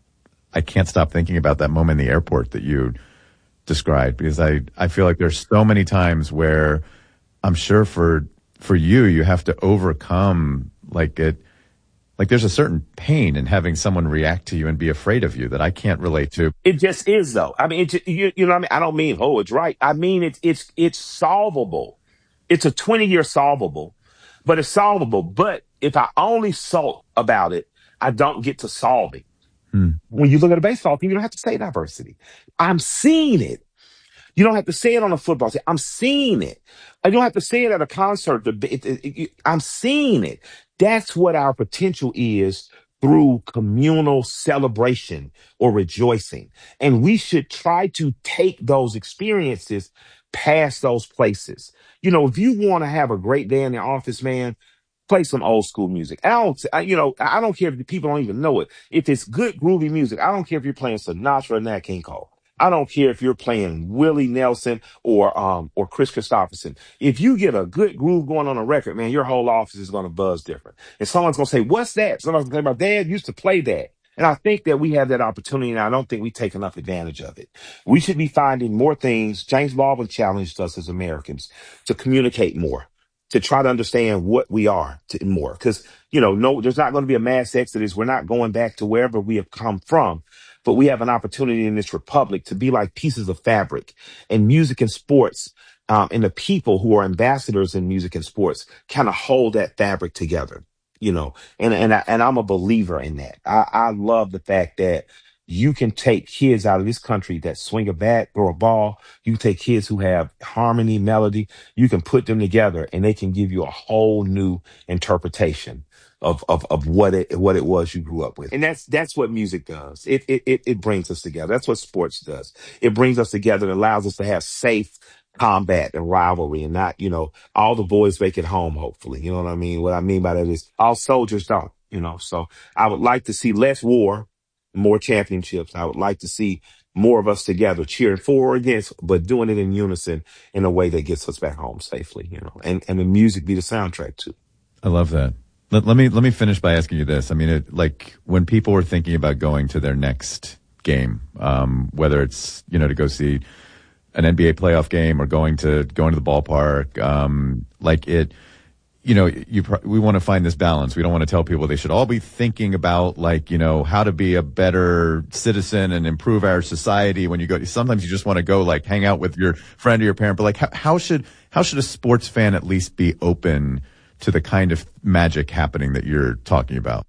Speaker 3: I can't stop thinking about that moment in the airport that you described, because I, I feel like there's so many times where I'm sure for, for you, you have to overcome like it, like there's a certain pain in having someone react to you and be afraid of you that I can't relate to.
Speaker 7: It just is, though. I mean, it, you, you know what I mean? I don't mean, oh, it's right. I mean, it's, it's, it's solvable. It's a twenty year solvable, but it's solvable. But if I only thought about it, I don't get to solve it.
Speaker 3: Hmm.
Speaker 7: When you look at a baseball team, you don't have to say diversity. I'm seeing it. You don't have to say it on a football team. I'm seeing it. I don't have to say it at a concert. It, it, it, I'm seeing it. That's what our potential is through communal celebration or rejoicing. And we should try to take those experiences past those places. You know, if you want to have a great day in the office, man, play some old school music. I don't, I, you know, I don't care if the people don't even know it. If it's good, groovy music, I don't care if you're playing Sinatra or Nat King Cole. I don't care if you're playing Willie Nelson or um or Chris Christopherson. If you get a good groove going on a record, man, your whole office is going to buzz different. And someone's going to say, what's that? Someone's going to say, my dad used to play that. And I think that we have that opportunity, and I don't think we take enough advantage of it. We should be finding more things. James Baldwin challenged us as Americans to communicate more, to try to understand what we are to more. Because, you know, no, there's not going to be a mass exodus. We're not going back to wherever we have come from. But we have an opportunity in this republic to be like pieces of fabric, and music and sports, um, and the people who are ambassadors in music and sports kind of hold that fabric together, you know, and, and, I, and I'm a believer in that. I, I love the fact that you can take kids out of this country that swing a bat, throw a ball. You can take kids who have harmony, melody. You can put them together and they can give you a whole new interpretation of, of, of what it, what it was you grew up with. And that's, that's what music does. It, it, it, it brings us together. That's what sports does. It brings us together and allows us to have safe combat and rivalry, and not, you know, all the boys make it home, hopefully. You know what I mean? What I mean by that is all soldiers don't, you know, so I would like to see less war, more championships. I would like to see more of us together cheering for or against, but doing it in unison in a way that gets us back home safely, you know, and, and the music be the soundtrack too.
Speaker 3: I love that. Let, let me, let me finish by asking you this. I mean, it, like when people were thinking about going to their next game, um, whether it's, you know, to go see an N B A playoff game or going to, going to the ballpark, um, like it, you know, you we want to find this balance. We don't want to tell people they should all be thinking about, like, you know, how to be a better citizen and improve our society when you go. Sometimes you just want to go, like, hang out with your friend or your parent. But, like, how, how should how should a sports fan at least be open to the kind of magic happening that you're talking about?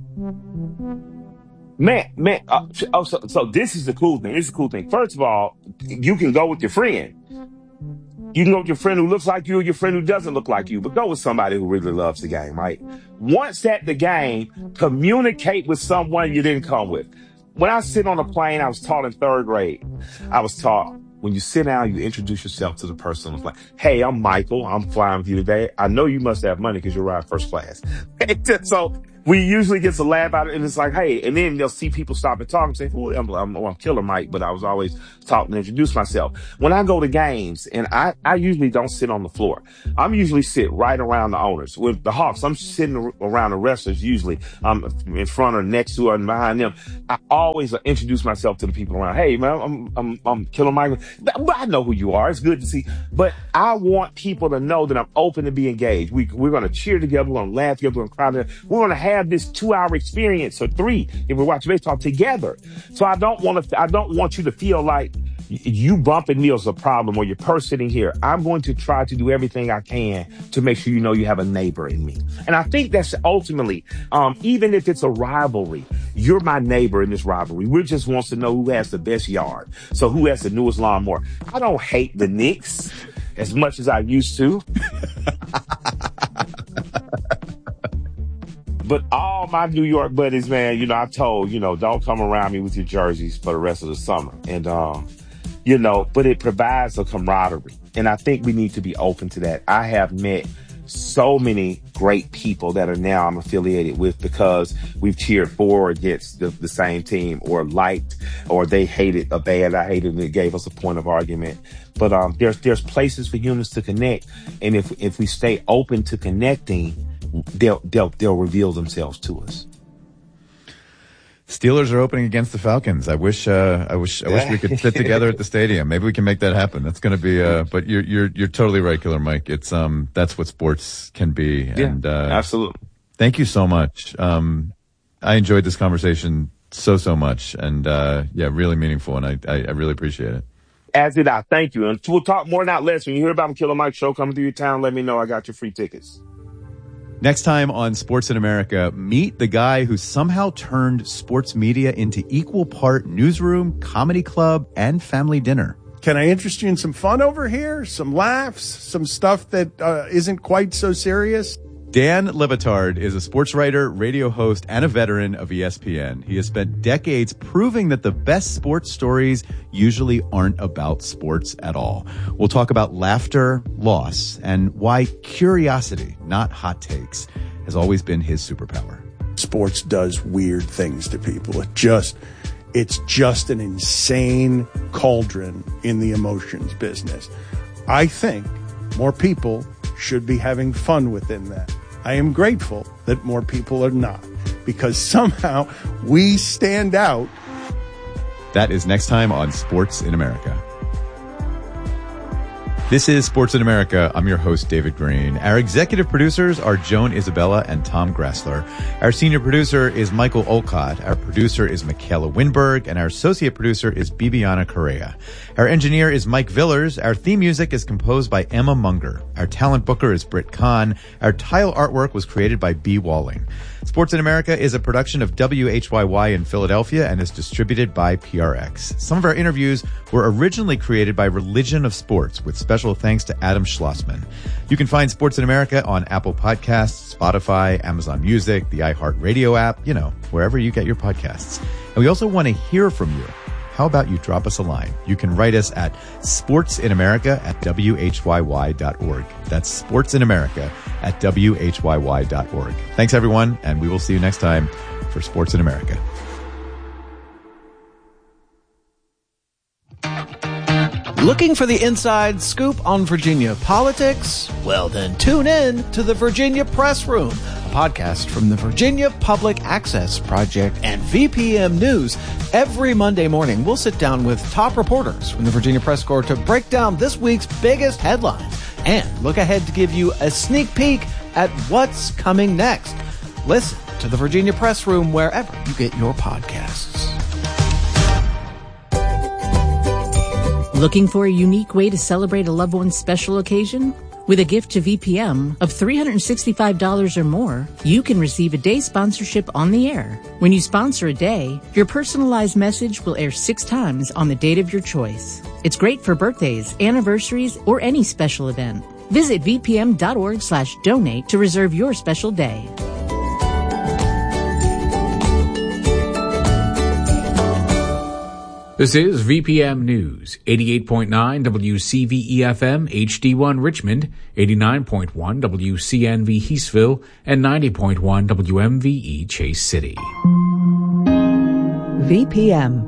Speaker 7: Man, man. Uh, oh, so, so this is the cool thing. This is the cool thing. First of all, you can go with your friend. You can go with your friend who looks like you or your friend who doesn't look like you, but go with somebody who really loves the game, right? Once at the game, communicate with someone you didn't come with. When I sit on a plane, I was taught in third grade. I was taught when you sit down, you introduce yourself to the person. It's like, hey, I'm Michael. I'm flying with you today. I know you must have money because you're riding first class. So we usually get a laugh out of it, and it's like, hey, and then they'll see people stop and talk and say, oh, I'm, I'm, I'm Killer Mike, but I was always taught to introduce myself. When I go to games, and I, I usually don't sit on the floor. I'm usually sit right around the owners. With the Hawks, I'm sitting around the wrestlers usually. I'm in front or next to or behind them. I always introduce myself to the people around. Hey, man, I'm, I'm, I'm Killer Mike. I know who you are. It's good to see. But I want people to know that I'm open to be engaged. We, we're going to cheer together. We're going to laugh together. We're going to cry together. We're going to have have this two hour experience or three if we're watching baseball together. So I don't want to, I don't want you to feel like you bumping me is a problem or you're purse sitting here. I'm going to try to do everything I can to make sure you know you have a neighbor in me. And I think that's ultimately, um, even if it's a rivalry, you're my neighbor in this rivalry. We just wants to know who has the best yard. So who has the newest lawnmower. I don't hate the Knicks as much as I used to. But all my New York buddies, man, you know, I told, you know, don't come around me with your jerseys for the rest of the summer. And, um, you know, but it provides a camaraderie. And I think we need to be open to that. I have met so many great people that are now I'm affiliated with because we've cheered for or against the, the same team or liked or they hated a bad, I hated, and it gave us a point of argument. But um, there's there's places for humans to connect. And if if we stay open to connecting, they'll they'll they'll reveal themselves to us.
Speaker 3: Steelers are opening against the Falcons. I wish, uh, I wish, I wish we could sit together at the stadium. Maybe we can make that happen. That's going to be, uh, but you're, you're, you're totally right, Killer Mike. It's, um, that's what sports can be.
Speaker 7: Yeah,
Speaker 3: and, uh,
Speaker 7: absolutely.
Speaker 3: Thank you so much. Um, I enjoyed this conversation so, so much and, uh, yeah, really meaningful. And I, I, I really appreciate it.
Speaker 7: As did I. Thank you. And we'll talk more, not less. When you hear about the Killer Mike show coming through your town, let me know. I got your free tickets.
Speaker 3: Next time on Sports in America, meet the guy who somehow turned sports media into equal part newsroom, comedy club, and family dinner.
Speaker 19: Can I interest you in some fun over here? Some laughs? Some stuff that uh, isn't quite so serious?
Speaker 3: Dan Le Batard is a sports writer, radio host, and a veteran of E S P N. He has spent decades proving that the best sports stories usually aren't about sports at all. We'll talk about laughter, loss, and why curiosity, not hot takes, has always been his superpower.
Speaker 19: Sports does weird things to people. It just, it's just an insane cauldron in the emotions business. I think more people should be having fun within that. I am grateful that more people are not, because somehow we stand out.
Speaker 3: That is next time on Sports in America. This is Sports in America. I'm your host, David Green. Our executive producers are Joan Isabella and Tom Grassler. Our senior producer is Michael Olcott. Our producer is Michaela Winberg. And our associate producer is Bibiana Correa. Our engineer is Mike Villers. Our theme music is composed by Emma Munger. Our talent booker is Britt Kahn. Our tile artwork was created by B. Walling. Sports in America is a production of W H Y Y in Philadelphia and is distributed by P R X. Some of our interviews were originally created by Religion of Sports, with special thanks to Adam Schlossman. You can find Sports in America on Apple Podcasts, Spotify, Amazon Music, the iHeartRadio app, you know, wherever you get your podcasts. And we also want to hear from you. How about you drop us a line? You can write us at sportsinamerica at W H Y Y dot org. That's sportsinamerica at W H Y Y dot org. Thanks, everyone, and we will see you next time for Sports in America.
Speaker 20: Looking for the inside scoop on Virginia politics? Well, then tune in to the Virginia Press Room, a podcast from the Virginia Public Access Project and V P M News. Every Monday morning, we'll sit down with top reporters from the Virginia Press Corps to break down this week's biggest headlines and look ahead to give you a sneak peek at what's coming next. Listen to the Virginia Press Room wherever you get your podcasts.
Speaker 21: Looking for a unique way to celebrate a loved one's special occasion? With a gift to V P M of three hundred sixty-five dollars or more, you can receive a day sponsorship on the air. When you sponsor a day, your personalized message will air six times on the date of your choice. It's great for birthdays, anniversaries, or any special event. Visit vpm.org slash donate to reserve your special day.
Speaker 16: This is V P M News, eighty-eight point nine W C V E F M H D one Richmond, eighty-nine point one W C N V Heathville, and ninety point one W M V E Chase City.
Speaker 21: V P M.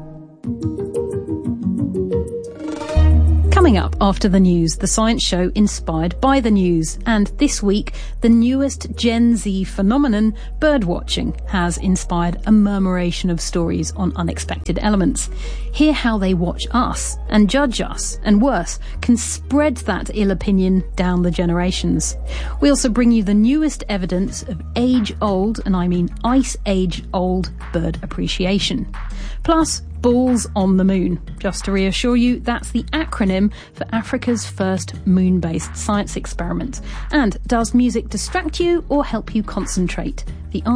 Speaker 15: Coming up after the news, the science show inspired by the news. And this week, the newest Gen Z phenomenon, birdwatching, has inspired a murmuration of stories on unexpected elements. Hear how they watch us and judge us, and worse, can spread that ill opinion down the generations. We also bring you the newest evidence of age-old, and I mean ice age-old, bird appreciation. Plus, Balls on the Moon. Just to reassure you, that's the acronym for Africa's first moon-based science experiment. And does music distract you or help you concentrate? The